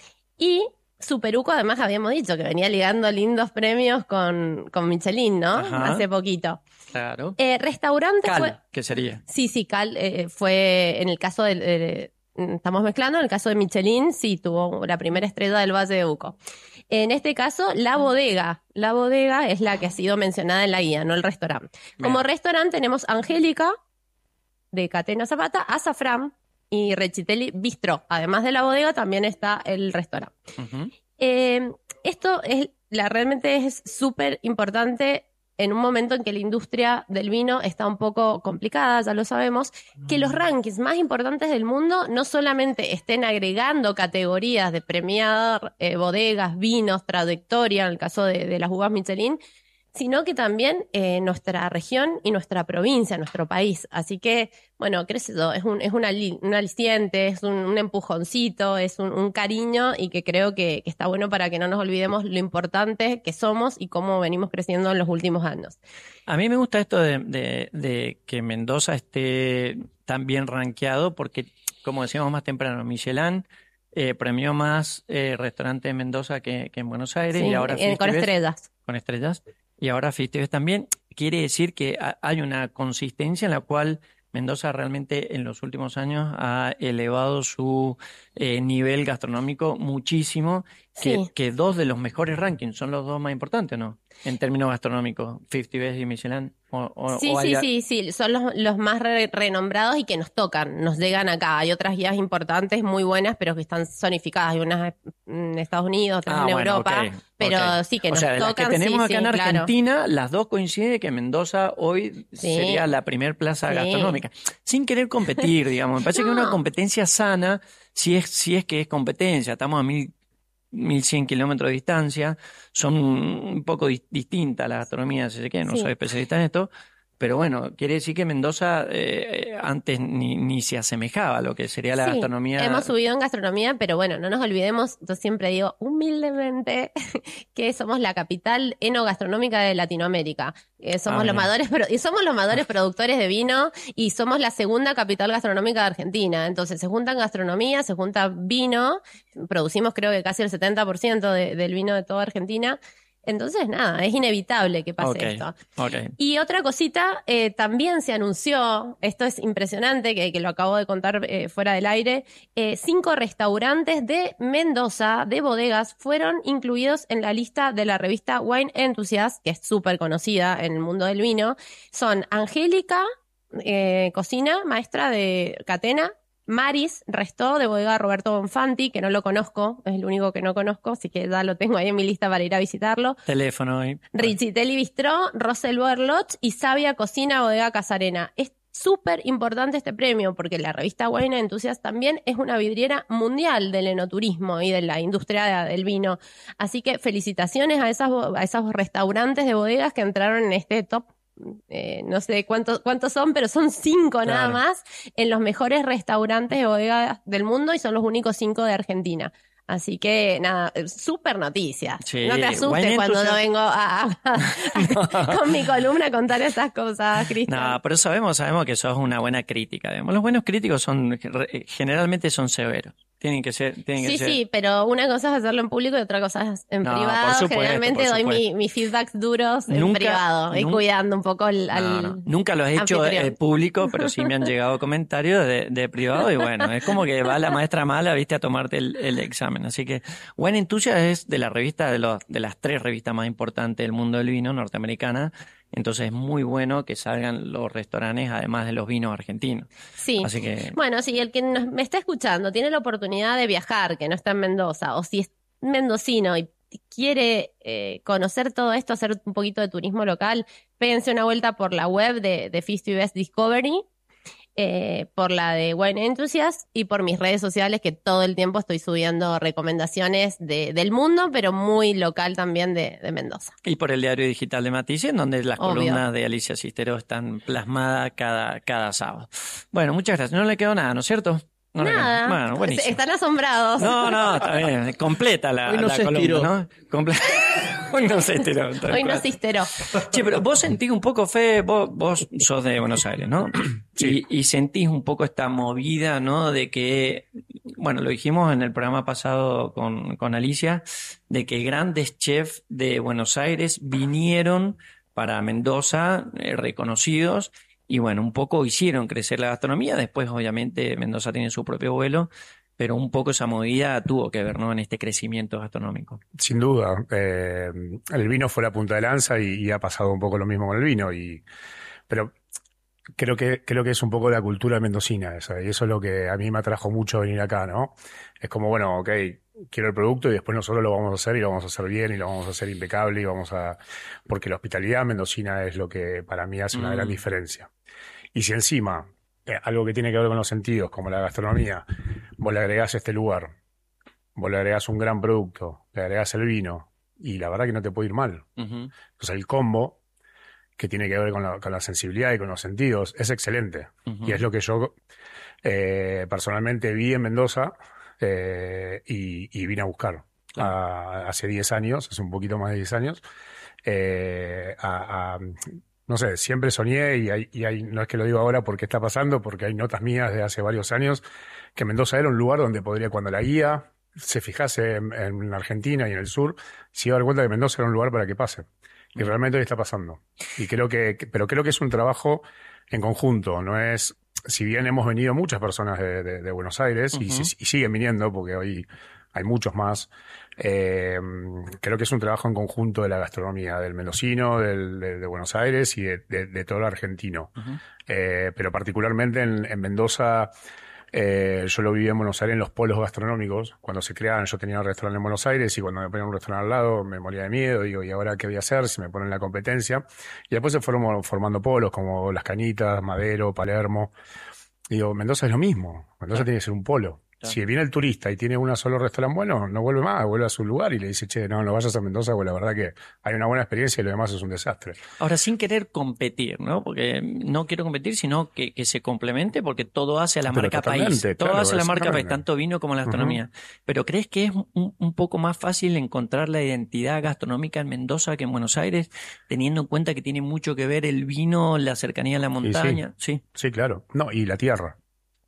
Y Superuco, además, habíamos dicho que venía ligando lindos premios con, con Michelin, ¿no? Ajá. Hace poquito. Claro. Eh, restaurante Cal, fue... ¿qué sería? Sí, sí, Cal eh, fue en el caso del... de- estamos mezclando, en el caso de Michelin, sí, tuvo la primera estrella del Valle de Uco. En este caso, la bodega. La bodega es la que ha sido mencionada en la guía, no el restaurante. Como restaurante tenemos Angélica, de Catena Zapata, Azafrán y Rechitelli Bistro. Además de la bodega, también está el restaurante. Ujú. Eh, esto es, la, realmente es súper importante en un momento en que la industria del vino está un poco complicada, ya lo sabemos, que los rankings más importantes del mundo no solamente estén agregando categorías de premiar eh, bodegas, vinos, trayectoria, en el caso de, de las uvas Michelin, sino que también eh, nuestra región y nuestra provincia, nuestro país. Así que, bueno, qué sé yo, es un, es un, ali- un aliciente, es un, un empujoncito, es un, un cariño y que creo que, que está bueno para que no nos olvidemos lo importante que somos y cómo venimos creciendo en los últimos años. A mí me gusta esto de, de- de que Mendoza esté tan bien rankeado porque como decíamos más temprano, Michelin eh, premió más eh, restaurantes en Mendoza que, que en Buenos Aires. Sí, y ahora eh, con Festives- estrellas. Con estrellas. Y ahora Festives también. Quiere decir que ha- hay una consistencia en la cual Mendoza realmente en los últimos años ha elevado su eh, nivel gastronómico muchísimo, que, Sí. que dos de los mejores rankings son los dos más importantes, ¿no? En términos gastronómicos, Fifty Best y Michelin. O, o- Sí, o sí, hay- sí, sí, son los, los más re- renombrados y que nos tocan, nos llegan acá. Hay otras guías importantes, muy buenas, pero que están zonificadas. Hay unas en Estados Unidos, otras Ah, en bueno, Europa, ok, pero ok. sí que o nos sea, de las tocan. que tenemos sí, acá sí, en claro. Argentina, las dos coinciden que Mendoza hoy Sí. sería la primer plaza Sí. gastronómica. Sin querer competir, digamos. Me parece que No. una competencia sana, si es, si es que es competencia, estamos a mil, mil cien kilómetros de distancia, son un poco dis- distintas las gastronomías, si se quiere, no Sí. soy especialista en esto. Pero bueno, quiere decir que Mendoza eh, antes ni, ni se asemejaba a lo que sería la Sí, gastronomía. hemos subido en gastronomía, pero bueno, no nos olvidemos, yo siempre digo humildemente que somos la capital enogastronómica de Latinoamérica. Eh, somos Ah, los mira. mayores pro- y somos los mayores productores de vino y somos la segunda capital gastronómica de Argentina. Entonces se juntan gastronomía, se junta vino, producimos creo que casi el setenta por ciento de- del vino de toda Argentina. Entonces nada, es inevitable que pase Ok, esto. ok. Y otra cosita, eh, también se anunció, esto es impresionante, que, que lo acabo de contar eh, fuera del aire, eh, cinco restaurantes de Mendoza, de bodegas, fueron incluidos en la lista de la revista Wine Enthusiast, que es súper conocida en el mundo del vino. Son Angélica, eh, cocina, maestra de Catena, Maris Restó, de bodega Roberto Bonfanti, que no lo conozco, es el único que no conozco, así que ya lo tengo ahí en mi lista para ir a visitarlo. Teléfono ahí. Rizzitelli Bistró, Rosel Berlot y Sabia Cocina Bodega Casarena. Es súper importante este premio porque la revista Wine Enthusiast también es una vidriera mundial del enoturismo y de la industria de- del vino. Así que felicitaciones a, esas, bo- a esos restaurantes de bodegas que entraron en este top. Eh, no sé cuántos cuántos son, pero son cinco nada Claro. más en los mejores restaurantes de bodegas del mundo y son los únicos cinco de Argentina. Así que nada, eh, súper noticia. Sí, No te asustes Wine cuando Enthusiast- no vengo a, a- con mi columna a contar esas cosas, Cristian. No, pero sabemos, sabemos que sos una buena crítica. Digamos. Los buenos críticos son re- generalmente son severos. Tienen que ser, tienen que Sí, ser. sí, pero una cosa es hacerlo en público y otra cosa es en No, privado. por supuesto, Generalmente por doy mi, supuesto. mis feedbacks duros en Nunca- privado y nun- cuidando un poco al, No, al- no. Nunca lo he hecho anfitrión. eh, público, pero sí me han llegado comentarios de, de privado y bueno, es como que va la maestra mala, viste, a tomarte el, el examen. Así que Wine Enthusiast es de la revista, de, los, de las tres revistas más importantes del mundo del vino norteamericana. Entonces es muy bueno que salgan los restaurantes además de los vinos argentinos. Sí. Así que Bueno, si el que nos- me está escuchando tiene la oportunidad de viajar, que no está en Mendoza, o si es mendocino y quiere eh, conocer todo esto, hacer un poquito de turismo local, péguense una vuelta por la web de, de Festives Discovery, eh, por la de Wine Enthusiast y por mis redes sociales, que todo el tiempo estoy subiendo recomendaciones de, del mundo, pero muy local también de, de Mendoza. Y por el diario digital de Matisse, en donde las Obvio. columnas de Alicia Cistero están plasmadas cada, cada sábado. Bueno, muchas gracias. No le quedó nada, ¿no es cierto? No le quedó- Nada, Bueno, buenísimo. están asombrados. No, no, está bien. Completa la, Hoy no la se columna, estiró. ¿no? Comple- Hoy no se estiró. tal Hoy no cual. se histeró. Che, pero vos sentís un poco, Fe, vos, vos sos de Buenos Aires, ¿no? Sí. Y, y sentís un poco esta movida, ¿no? De que, bueno, lo dijimos en el programa pasado con, con Alicia, de que grandes chefs de Buenos Aires vinieron para Mendoza, eh, reconocidos, y bueno, un poco hicieron crecer la gastronomía. Después, obviamente, Mendoza tiene su propio vuelo, pero un poco esa movida tuvo que ver, ¿no? En este crecimiento gastronómico. Sin duda. Eh, el vino fue la punta de lanza y, y ha pasado un poco lo mismo con el vino. Y, pero creo que, creo que es un poco la cultura mendocina esa, y eso es lo que a mí me atrajo mucho venir acá, ¿no? Es como, bueno, ok, quiero el producto y después nosotros lo vamos a hacer y lo vamos a hacer bien y lo vamos a hacer impecable y vamos a... Porque la hospitalidad mendocina es lo que para mí hace una Mm. gran diferencia. Y si encima, eh, algo que tiene que ver con los sentidos, como la gastronomía, vos le agregás este lugar, vos le agregás un gran producto, le agregás el vino, y la verdad que no te puede ir mal. Ujú. Entonces el combo, que tiene que ver con la, con la sensibilidad y con los sentidos, es excelente. Ujú. Y es lo que yo eh, personalmente vi en Mendoza eh, y, y vine a buscar. A- hace diez años, hace un poquito más de diez años, eh, a, a- no sé, siempre soñé, y, hay, y hay, no es que lo digo ahora porque está pasando, porque hay notas mías de hace varios años, que Mendoza era un lugar donde podría, cuando la guía se fijase en, en Argentina y en el sur, se iba a dar cuenta que Mendoza era un lugar para que pase. Y realmente hoy está pasando. Y creo que, que- pero creo que es un trabajo en conjunto, no es, si bien hemos venido muchas personas de, de- de Buenos Aires, y, Ujú. si- y siguen viniendo, porque hoy hay muchos más, eh, creo que es un trabajo en conjunto de la gastronomía, del mendocino, del, de, de Buenos Aires y de, de- de todo el argentino. Ujú. Eh, pero particularmente en, en Mendoza, eh, yo lo viví en Buenos Aires en los polos gastronómicos. Cuando se creaban, yo tenía un restaurante en Buenos Aires, y cuando me ponían un restaurante al lado me moría de miedo. Digo, ¿y ahora qué voy a hacer si me ponen la competencia? Y después se fueron formando polos como Las Cañitas, Madero, Palermo. Digo, Mendoza es lo mismo. Mendoza tiene que ser un polo. Si viene el turista y tiene un solo restaurante bueno, no vuelve más, vuelve a su lugar y le dice, che, no, no vayas a Mendoza, porque la verdad que hay una buena experiencia y lo demás es un desastre. Ahora, sin querer competir, ¿no? Porque no quiero competir, sino que, que se complemente, porque todo hace a la Pero marca país. totalmente, Todo claro, hace a la marca país, exactamente. tanto vino como la gastronomía. Pero ¿crees que es un, un poco más fácil encontrar la identidad gastronómica en Mendoza que en Buenos Aires, teniendo en cuenta que tiene mucho que ver el vino, la cercanía a la Y sí, montaña? Sí. sí, claro. No, y la tierra.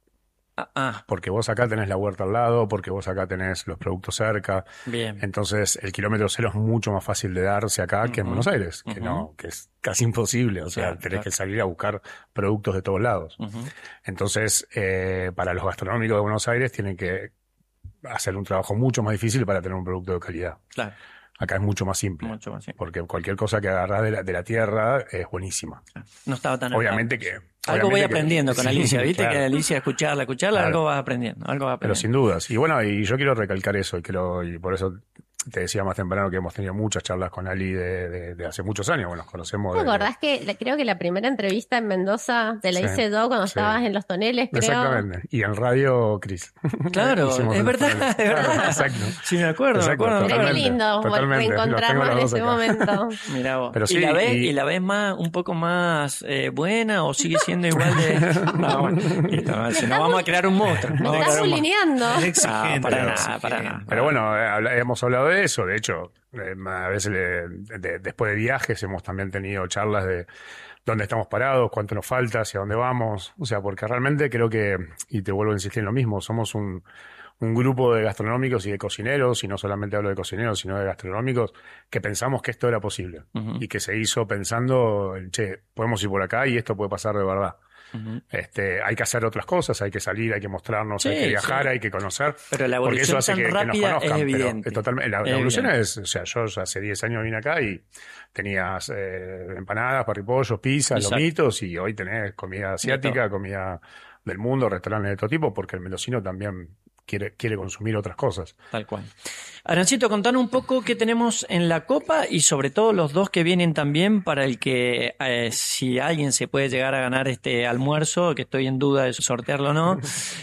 Ah, ah, Porque vos acá tenés la huerta al lado, porque vos acá tenés los productos cerca. bien. Entonces, el kilómetro cero es mucho más fácil de darse acá que en Ujú, Buenos Aires, que ujú. no, que es casi imposible. O sea, Claro, tenés claro. que salir a buscar productos de todos lados. Ujú. Entonces, eh, para los gastronómicos de Buenos Aires tienen que hacer un trabajo mucho más difícil para tener un producto de calidad. Claro, Acá es mucho más simple, mucho más simple. porque cualquier cosa que agarrás de la, de la tierra es buenísima. No estaba tan Obviamente que... Algo voy obviamente que- aprendiendo con sí, Alicia, ¿viste? claro. Que Alicia, escucharla, escucharla, Claro. algo vas aprendiendo, algo vas Pero aprendiendo. sin dudas. Y bueno, y yo quiero recalcar eso, y, quiero, y por eso te decía más temprano que hemos tenido muchas charlas con Ali de, de- de hace muchos años. Bueno, nos conocemos ¿Te de... acordás que la- creo que la primera entrevista en Mendoza te la Sí, hice yo cuando sí. estabas en Los Toneles, creo? Exactamente. Y en radio, Cris. Claro, Hicimos es un- verdad, es verdad. Exacto. Sí, me acuerdo, Exacto, me acuerdo. me Mirá qué acuerdo. lindo Totalmente, los tengo reencontrarnos los en dos ese acá. momento. Mirá vos. Pero ¿Y sí, la ves, y- y la ves más, un poco más eh, buena o sigue siendo igual de... No, bueno, listo, si no vamos a crear un monstruo. Me no vamos a estás crear un monstruo. bulineando. Ah, para nada, para nada. Pero bueno, eh, habla- hemos hablado de eso. De hecho, eh, a veces le- de- después de viajes hemos también tenido charlas de dónde estamos parados, cuánto nos falta, hacia dónde vamos. O sea, porque realmente creo que, y te vuelvo a insistir en lo mismo, somos un, un grupo de gastronómicos y de cocineros, y no solamente hablo de cocineros, sino de gastronómicos, que pensamos que esto era posible. Ujú, Y que se hizo pensando, en, che, podemos ir por acá y esto puede pasar de verdad. ujú. Este, hay que hacer otras cosas, hay que salir, hay que mostrarnos, Sí, hay que viajar, sí. hay que conocer. Pero la Porque eso evolución hace tan que, que nos rápida conozcan. es pero evidente. es totalmente, la, la Es evolución evidente. es, o sea, yo ya hace diez años vine acá y tenías eh, empanadas, parripollos, pizzas, Exacto. lomitos, y hoy tenés comida asiática, comida del mundo, restaurantes de todo tipo, porque el mendocino también quiere, quiere consumir otras cosas. Tal cual. Arancito, contanos un poco qué tenemos en la copa y sobre todo los dos que vienen también para el que eh, si alguien se puede llegar a ganar este almuerzo, que estoy en duda de sortearlo o no,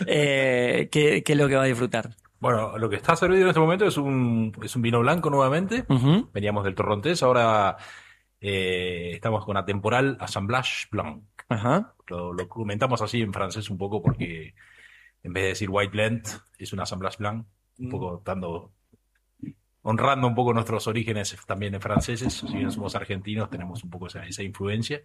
eh, ¿qué, qué es lo que va a disfrutar? Bueno, lo que está servido en este momento es un, es un vino blanco nuevamente. Ujú. Veníamos del Torrontés, ahora eh, estamos con Atemporal Assemblage Blanc. Ajá. Lo, lo comentamos así en francés un poco porque en vez de decir White Blend, es un Assemblage Blanc, un poco dando, honrando un poco nuestros orígenes también en franceses. Si bien somos argentinos, tenemos un poco esa, esa influencia.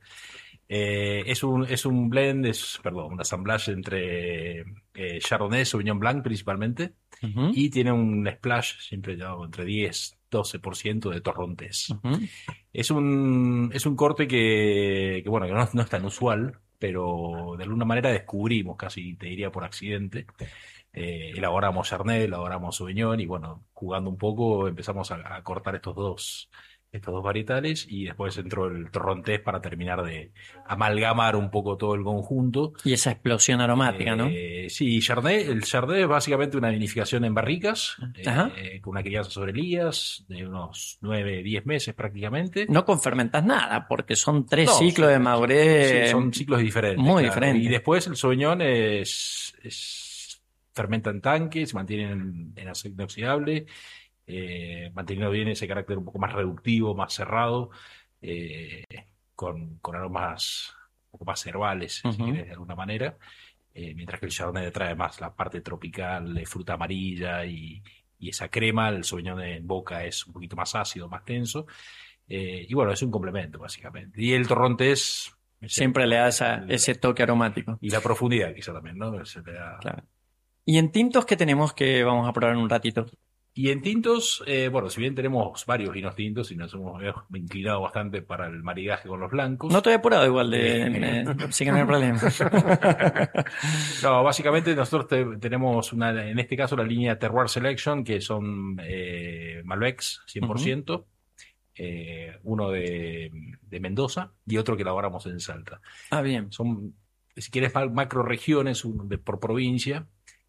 Eh, es un es un blend, es, perdón, un assemblage entre eh, Chardonnay, Sauvignon Blanc principalmente, Ujú. y tiene un splash siempre ya entre diez doce por ciento de torrontés. Ujú. Es un, es un corte que, que bueno, que no, no es tan usual, pero de alguna manera descubrimos, casi te diría por accidente. Eh, elaboramos Chardonnay, elaboramos Sauvignon, y bueno, jugando un poco empezamos a, a cortar estos dos, estos dos varietales, y después entró el torrontés para terminar de amalgamar un poco todo el conjunto. Y esa explosión aromática, ¿no? Eh, sí, Chardonnay, el Chardonnay es básicamente una vinificación en barricas, Ajá. eh, con una crianza sobre lías de unos nueve, diez meses prácticamente. No confermentas nada, porque son tres No, ciclos de madurez. Sí, son ciclos diferentes. Muy claro. diferentes. Y después el Sauvignon es, es fermenta en tanque, se mantiene en, en aceite inoxidable, eh, manteniendo bien ese carácter un poco más reductivo, más cerrado, eh, con, con aromas un poco más herbales, si Ujú. querés, de alguna manera. Eh, mientras que el Chardonnay trae más la parte tropical, de fruta amarilla y, y esa crema. El Sauvignon en boca es un poquito más ácido, más tenso. Eh, y bueno, es un complemento, básicamente. Y el torrontés siempre le da esa, ese toque aromático. Y la profundidad, quizá también, ¿no? Se le da... Claro. ¿Y en tintos qué tenemos que vamos a probar en un ratito? Y en tintos, eh, bueno, si bien tenemos varios vinos tintos y nos hemos inclinado bastante para el maridaje con los blancos. No estoy apurado igual, de, eh, así que no hay problema. No, básicamente nosotros te, tenemos, una, en este caso, la línea Terroir Selection, que son eh, Malbecs, cien por ciento. Uh-huh. Eh, uno de, de Mendoza y otro que elaboramos en Salta. Ah, bien. Son, si quieres, macro regiones de, por provincia,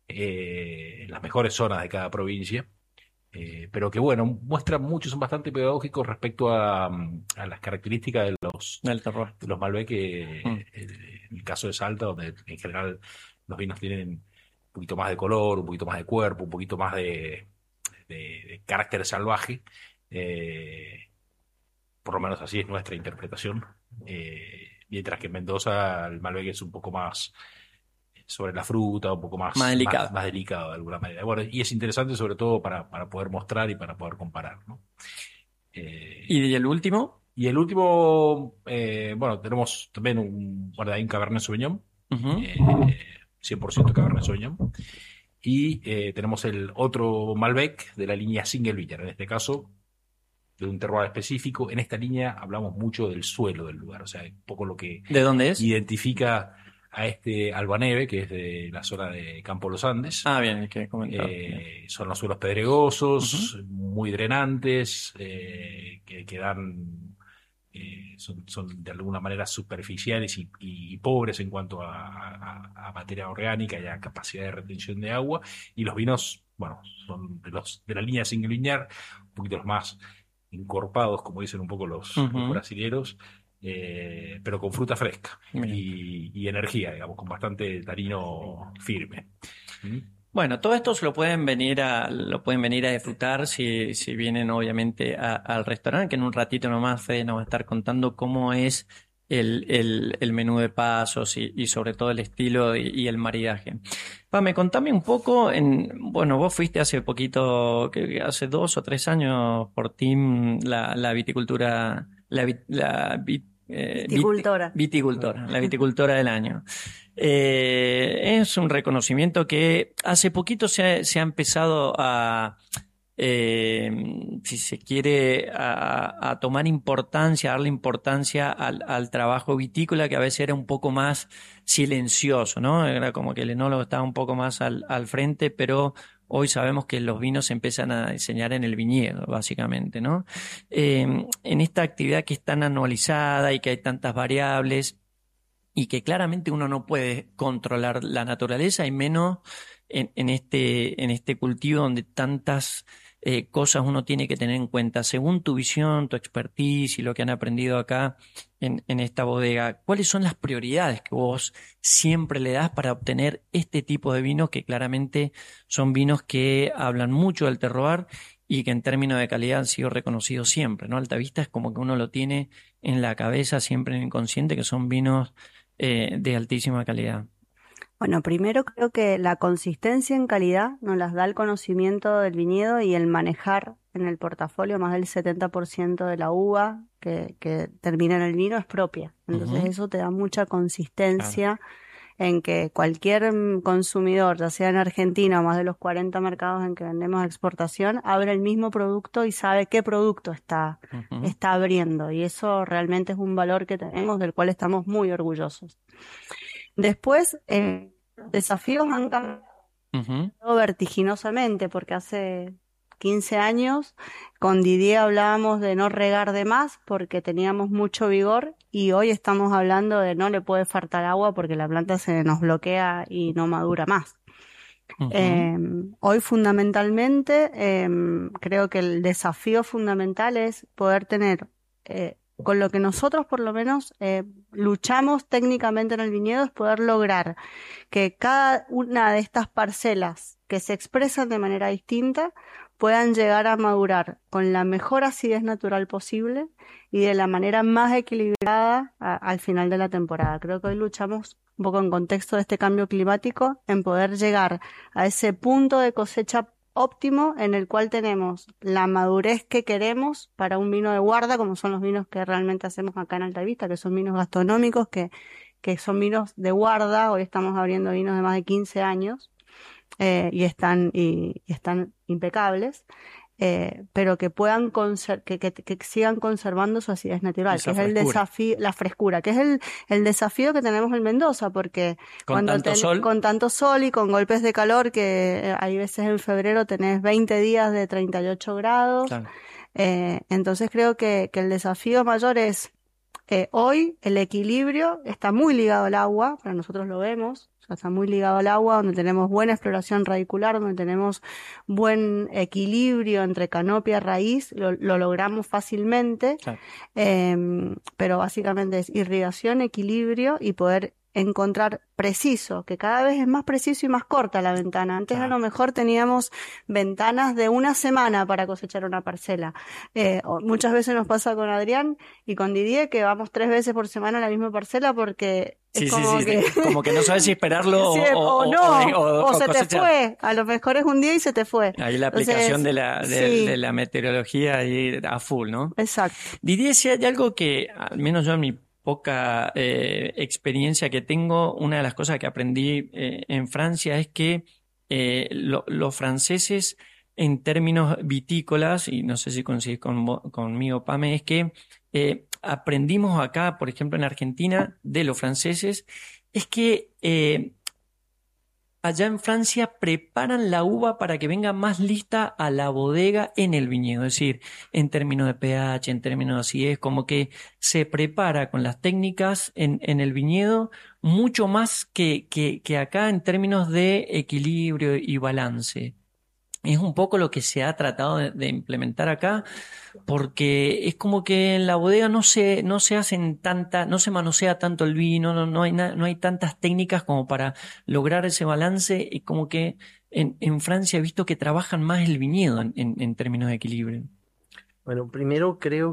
eh, las mejores zonas de cada provincia, eh, pero que, bueno, muestran mucho, son bastante pedagógicos respecto a, a las características de los, Del terroir. De los Malbec, que, mm. en el caso de Salta, donde en general los vinos tienen un poquito más de color, un poquito más de cuerpo, un poquito más de, de, de carácter salvaje. Eh, Por lo menos así es nuestra interpretación. Eh, mientras que en Mendoza el Malbec es un poco más sobre la fruta, un poco más, más delicado. Más, más delicado de alguna manera. Bueno, y es interesante sobre todo para, para poder mostrar y para poder comparar, ¿no? Eh, ¿Y el último? Y el último, eh, bueno, tenemos también un guardaín Cabernet Sauvignon, uh-huh. eh, cien por ciento Cabernet Sauvignon. Y eh, tenemos el otro Malbec de la línea Single Vineyard, en este caso de un terroir específico. En esta línea hablamos mucho del suelo del lugar, o sea, un poco lo que ¿De dónde es? Identifica a este Albaneve, que es de la zona de Campo Los Andes. Ah, bien, que comentar. Eh, son los suelos pedregosos, uh-huh. muy drenantes, eh, que, que dan, eh, son, son de alguna manera superficiales y, y, y pobres en cuanto a, a, a materia orgánica y a capacidad de retención de agua. Y los vinos, bueno, son de, los, de la línea Single Vineyard, un poquito los más encorpados, como dicen un poco los, uh-huh. los brasileros, eh, pero con fruta fresca y, y energía, digamos, con bastante tanino firme. ¿Mm? Bueno, todo esto se lo pueden venir a, lo pueden venir a disfrutar si, si vienen obviamente a, al restaurante, que en un ratito nomás Fede nos va a estar contando cómo es el, el, el menú de pasos y, y sobre todo el estilo y, y el maridaje. Pame, contame un poco, en, bueno, vos fuiste hace poquito, que hace dos o tres años por Team la, la viticultura, la, la vit, eh, viticultora. Vit, viticultora, la viticultora del año. Eh, es un reconocimiento que hace poquito se, se ha empezado a... Eh, si se quiere, a, a tomar importancia, a darle importancia al, al trabajo vitícola, que a veces era un poco más silencioso, ¿no? Era como que el enólogo estaba un poco más al, al frente, pero hoy sabemos que los vinos se empiezan a diseñar en el viñedo, básicamente, ¿no? Eh, en esta actividad que es tan anualizada y que hay tantas variables y que claramente uno no puede controlar la naturaleza, y menos en, en, este, en este cultivo donde tantas Eh, cosas uno tiene que tener en cuenta. Según tu visión, tu expertise y lo que han aprendido acá en, en esta bodega, ¿cuáles son las prioridades que vos siempre le das para obtener este tipo de vinos, que claramente son vinos que hablan mucho del terroir y que en términos de calidad han sido reconocidos siempre, ¿no? Altavista es como que uno lo tiene en la cabeza, siempre en el inconsciente, que son vinos eh, de altísima calidad. Bueno, primero creo que la consistencia en calidad nos las da el conocimiento del viñedo y el manejar en el portafolio. Más del setenta por ciento de la uva que, que termina en el vino es propia. Entonces uh-huh. eso te da mucha consistencia, claro, en que cualquier consumidor, ya sea en Argentina o más de los cuarenta mercados en que vendemos exportación, abre el mismo producto y sabe qué producto está, uh-huh. está abriendo. Y eso realmente es un valor que tenemos, del cual estamos muy orgullosos. Después, eh, desafíos han cambiado uh-huh. vertiginosamente, porque hace quince años con Didier hablábamos de no regar de más porque teníamos mucho vigor, y hoy estamos hablando de no le puede faltar agua porque la planta se nos bloquea y no madura más. Uh-huh. Eh, hoy fundamentalmente eh, creo que el desafío fundamental es poder tener... Eh, con lo que nosotros por lo menos eh, luchamos técnicamente en el viñedo, es poder lograr que cada una de estas parcelas que se expresan de manera distinta puedan llegar a madurar con la mejor acidez natural posible y de la manera más equilibrada a, al final de la temporada. Creo que hoy luchamos un poco en contexto de este cambio climático en poder llegar a ese punto de cosecha óptimo en el cual tenemos la madurez que queremos para un vino de guarda, como son los vinos que realmente hacemos acá en Alta Vista, que son vinos gastronómicos, que, que son vinos de guarda. Hoy estamos abriendo vinos de más de quince años eh, y están y, y están impecables. Eh, pero que puedan conser que, que, que sigan conservando su acidez natural, Esa que es el frescura. desafío, la frescura, que es el, el desafío que tenemos en Mendoza, porque Con cuando tanto sol. con tanto sol y con golpes de calor, que eh, hay veces en febrero tenés veinte días de treinta y ocho grados, Claro. eh, entonces creo que, que el desafío mayor es eh, hoy el equilibrio está muy ligado al agua, para nosotros lo vemos. O sea, está muy ligado al agua, donde tenemos buena exploración radicular, donde tenemos buen equilibrio entre canopia y raíz, lo, lo logramos fácilmente, Claro. eh, pero básicamente es irrigación, equilibrio y poder encontrar preciso, que cada vez es más preciso y más corta la ventana. Antes a lo mejor teníamos ventanas de una semana para cosechar una parcela. Eh, o- muchas veces nos pasa con Adrián y con Didier que vamos tres veces por semana a la misma parcela porque Sí, es sí, como sí, que... como que no sabes si esperarlo Sí, o, o, o- no, o- o, o se te cosechar. fue. A lo mejor es un día y se te fue. Ahí la Entonces, aplicación de la, de, sí, de la meteorología ahí a full, ¿no? exacto. Didier, si hay algo que, al menos yo en mi poca eh, experiencia que tengo, una de las cosas que aprendí eh, en Francia es que eh, lo- los franceses, en términos vitícolas, y no sé si coincidís con, vo- conmigo, Pame, es que eh, aprendimos acá, por ejemplo, en Argentina, de los franceses, es que eh, allá en Francia preparan la uva para que venga más lista a la bodega en el viñedo, es decir, en términos de pH, en términos de acidez, como que se prepara con las técnicas en, en el viñedo mucho más que, que, que acá en términos de equilibrio y balance. Es un poco lo que se ha tratado de, de implementar acá, porque es como que en la bodega no se, no se hacen tanta, no se manosea tanto el vino, no, no hay na- no hay tantas técnicas como para lograr ese balance, y como que en, en Francia he visto que trabajan más el viñedo en, en, en términos de equilibrio. Bueno, primero creo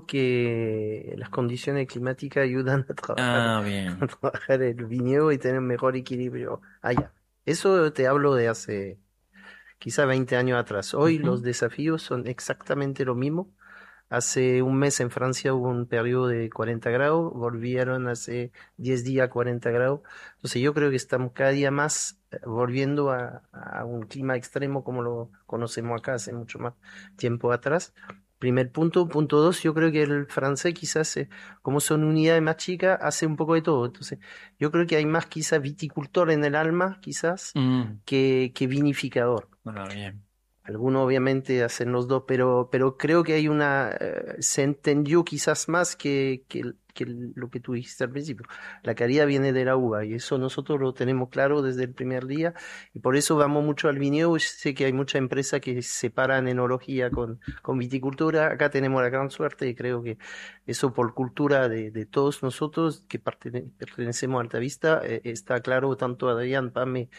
que las condiciones climáticas ayudan a trabajar, Ah, bien. a trabajar el viñedo y tener mejor equilibrio allá. Eso te hablo de hace quizá veinte años atrás. Hoy Ujú. los desafíos son exactamente lo mismo. Hace un mes en Francia hubo un periodo de cuarenta grados, volvieron hace diez días a cuarenta grados. Entonces yo creo que estamos cada día más eh, volviendo a, a un clima extremo como lo conocemos acá hace mucho más tiempo atrás. Primer punto. Punto dos, yo creo que el francés quizás, eh, como son unidades más chicas, hace un poco de todo. Entonces yo creo que hay más quizás viticultor en el alma, quizás, Mm, que, que vinificador. bueno, bien. Algunos obviamente hacen los dos, pero, pero creo que hay una, eh, se entendió quizás más que, que, que lo que tú dijiste al principio. La calidad viene de la uva y eso nosotros lo tenemos claro desde el primer día y por eso vamos mucho al viñedo. Y sé que hay muchas empresas que separan enología con, con viticultura. Acá tenemos la gran suerte y creo que eso por cultura de, de todos nosotros que pertene- pertenecemos a Alta Vista, eh, está claro, tanto Adrián, Pame,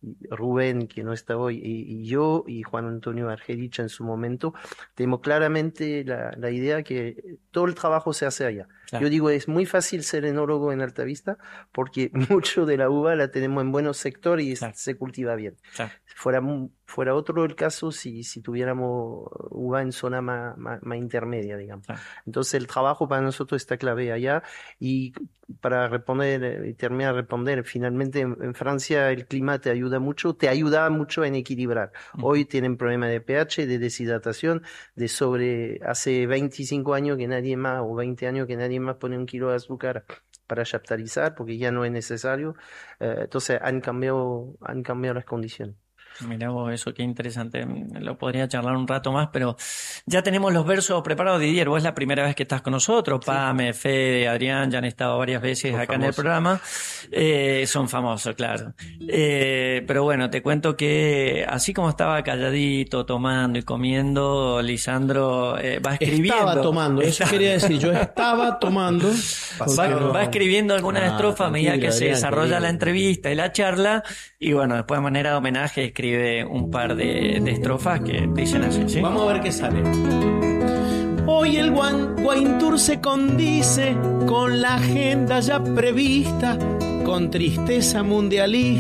Rubén, que no está hoy, y, y yo, y Juan Antonio Argerich en su momento, tenemos claramente la, la idea que todo el trabajo se hace allá. Claro. Yo digo, es muy fácil ser enólogo en Alta Vista porque mucho de la uva la tenemos en buenos sectores y es- Claro. se cultiva bien. Claro. Fuera, mu- fuera otro el caso si, si tuviéramos uva en zona más, más, más intermedia, digamos. Claro. Entonces el trabajo para nosotros está clave allá y para responder eh, y terminar de responder, finalmente en, en Francia el clima te ayuda mucho, te ayuda mucho en equilibrar. Hoy tienen problemas de pH, de deshidratación, de sobre, hace veinticinco años que nadie más, o veinte años que nadie más pone un kilo de azúcar para chaptalizar porque ya no es necesario. Eh, entonces han cambiado, han cambiado las condiciones. Mirá vos, eso qué interesante. Lo podría charlar un rato más, pero ya tenemos los versos preparados. Didier, vos es la primera vez que estás con nosotros. Pame, Fede, Adrián ya han estado varias veces Son acá en el famosos. programa. Eh, son famosos, claro. Eh, pero bueno, te cuento que así como estaba calladito, tomando y comiendo, Lisandro eh, va escribiendo. Estaba tomando, eso Está- quería decir. Yo estaba tomando. Va, porque no- va escribiendo algunas Ah, estrofas a medida que tranquilo, se Adrián, desarrolla querido. la entrevista y la charla, y bueno, después de manera de homenaje escribe un par de, de estrofas que dicen así, ¿sí? Vamos a ver qué sale. Hoy el Wine Wine Tour se condice con la agenda ya prevista, con tristeza mundialista.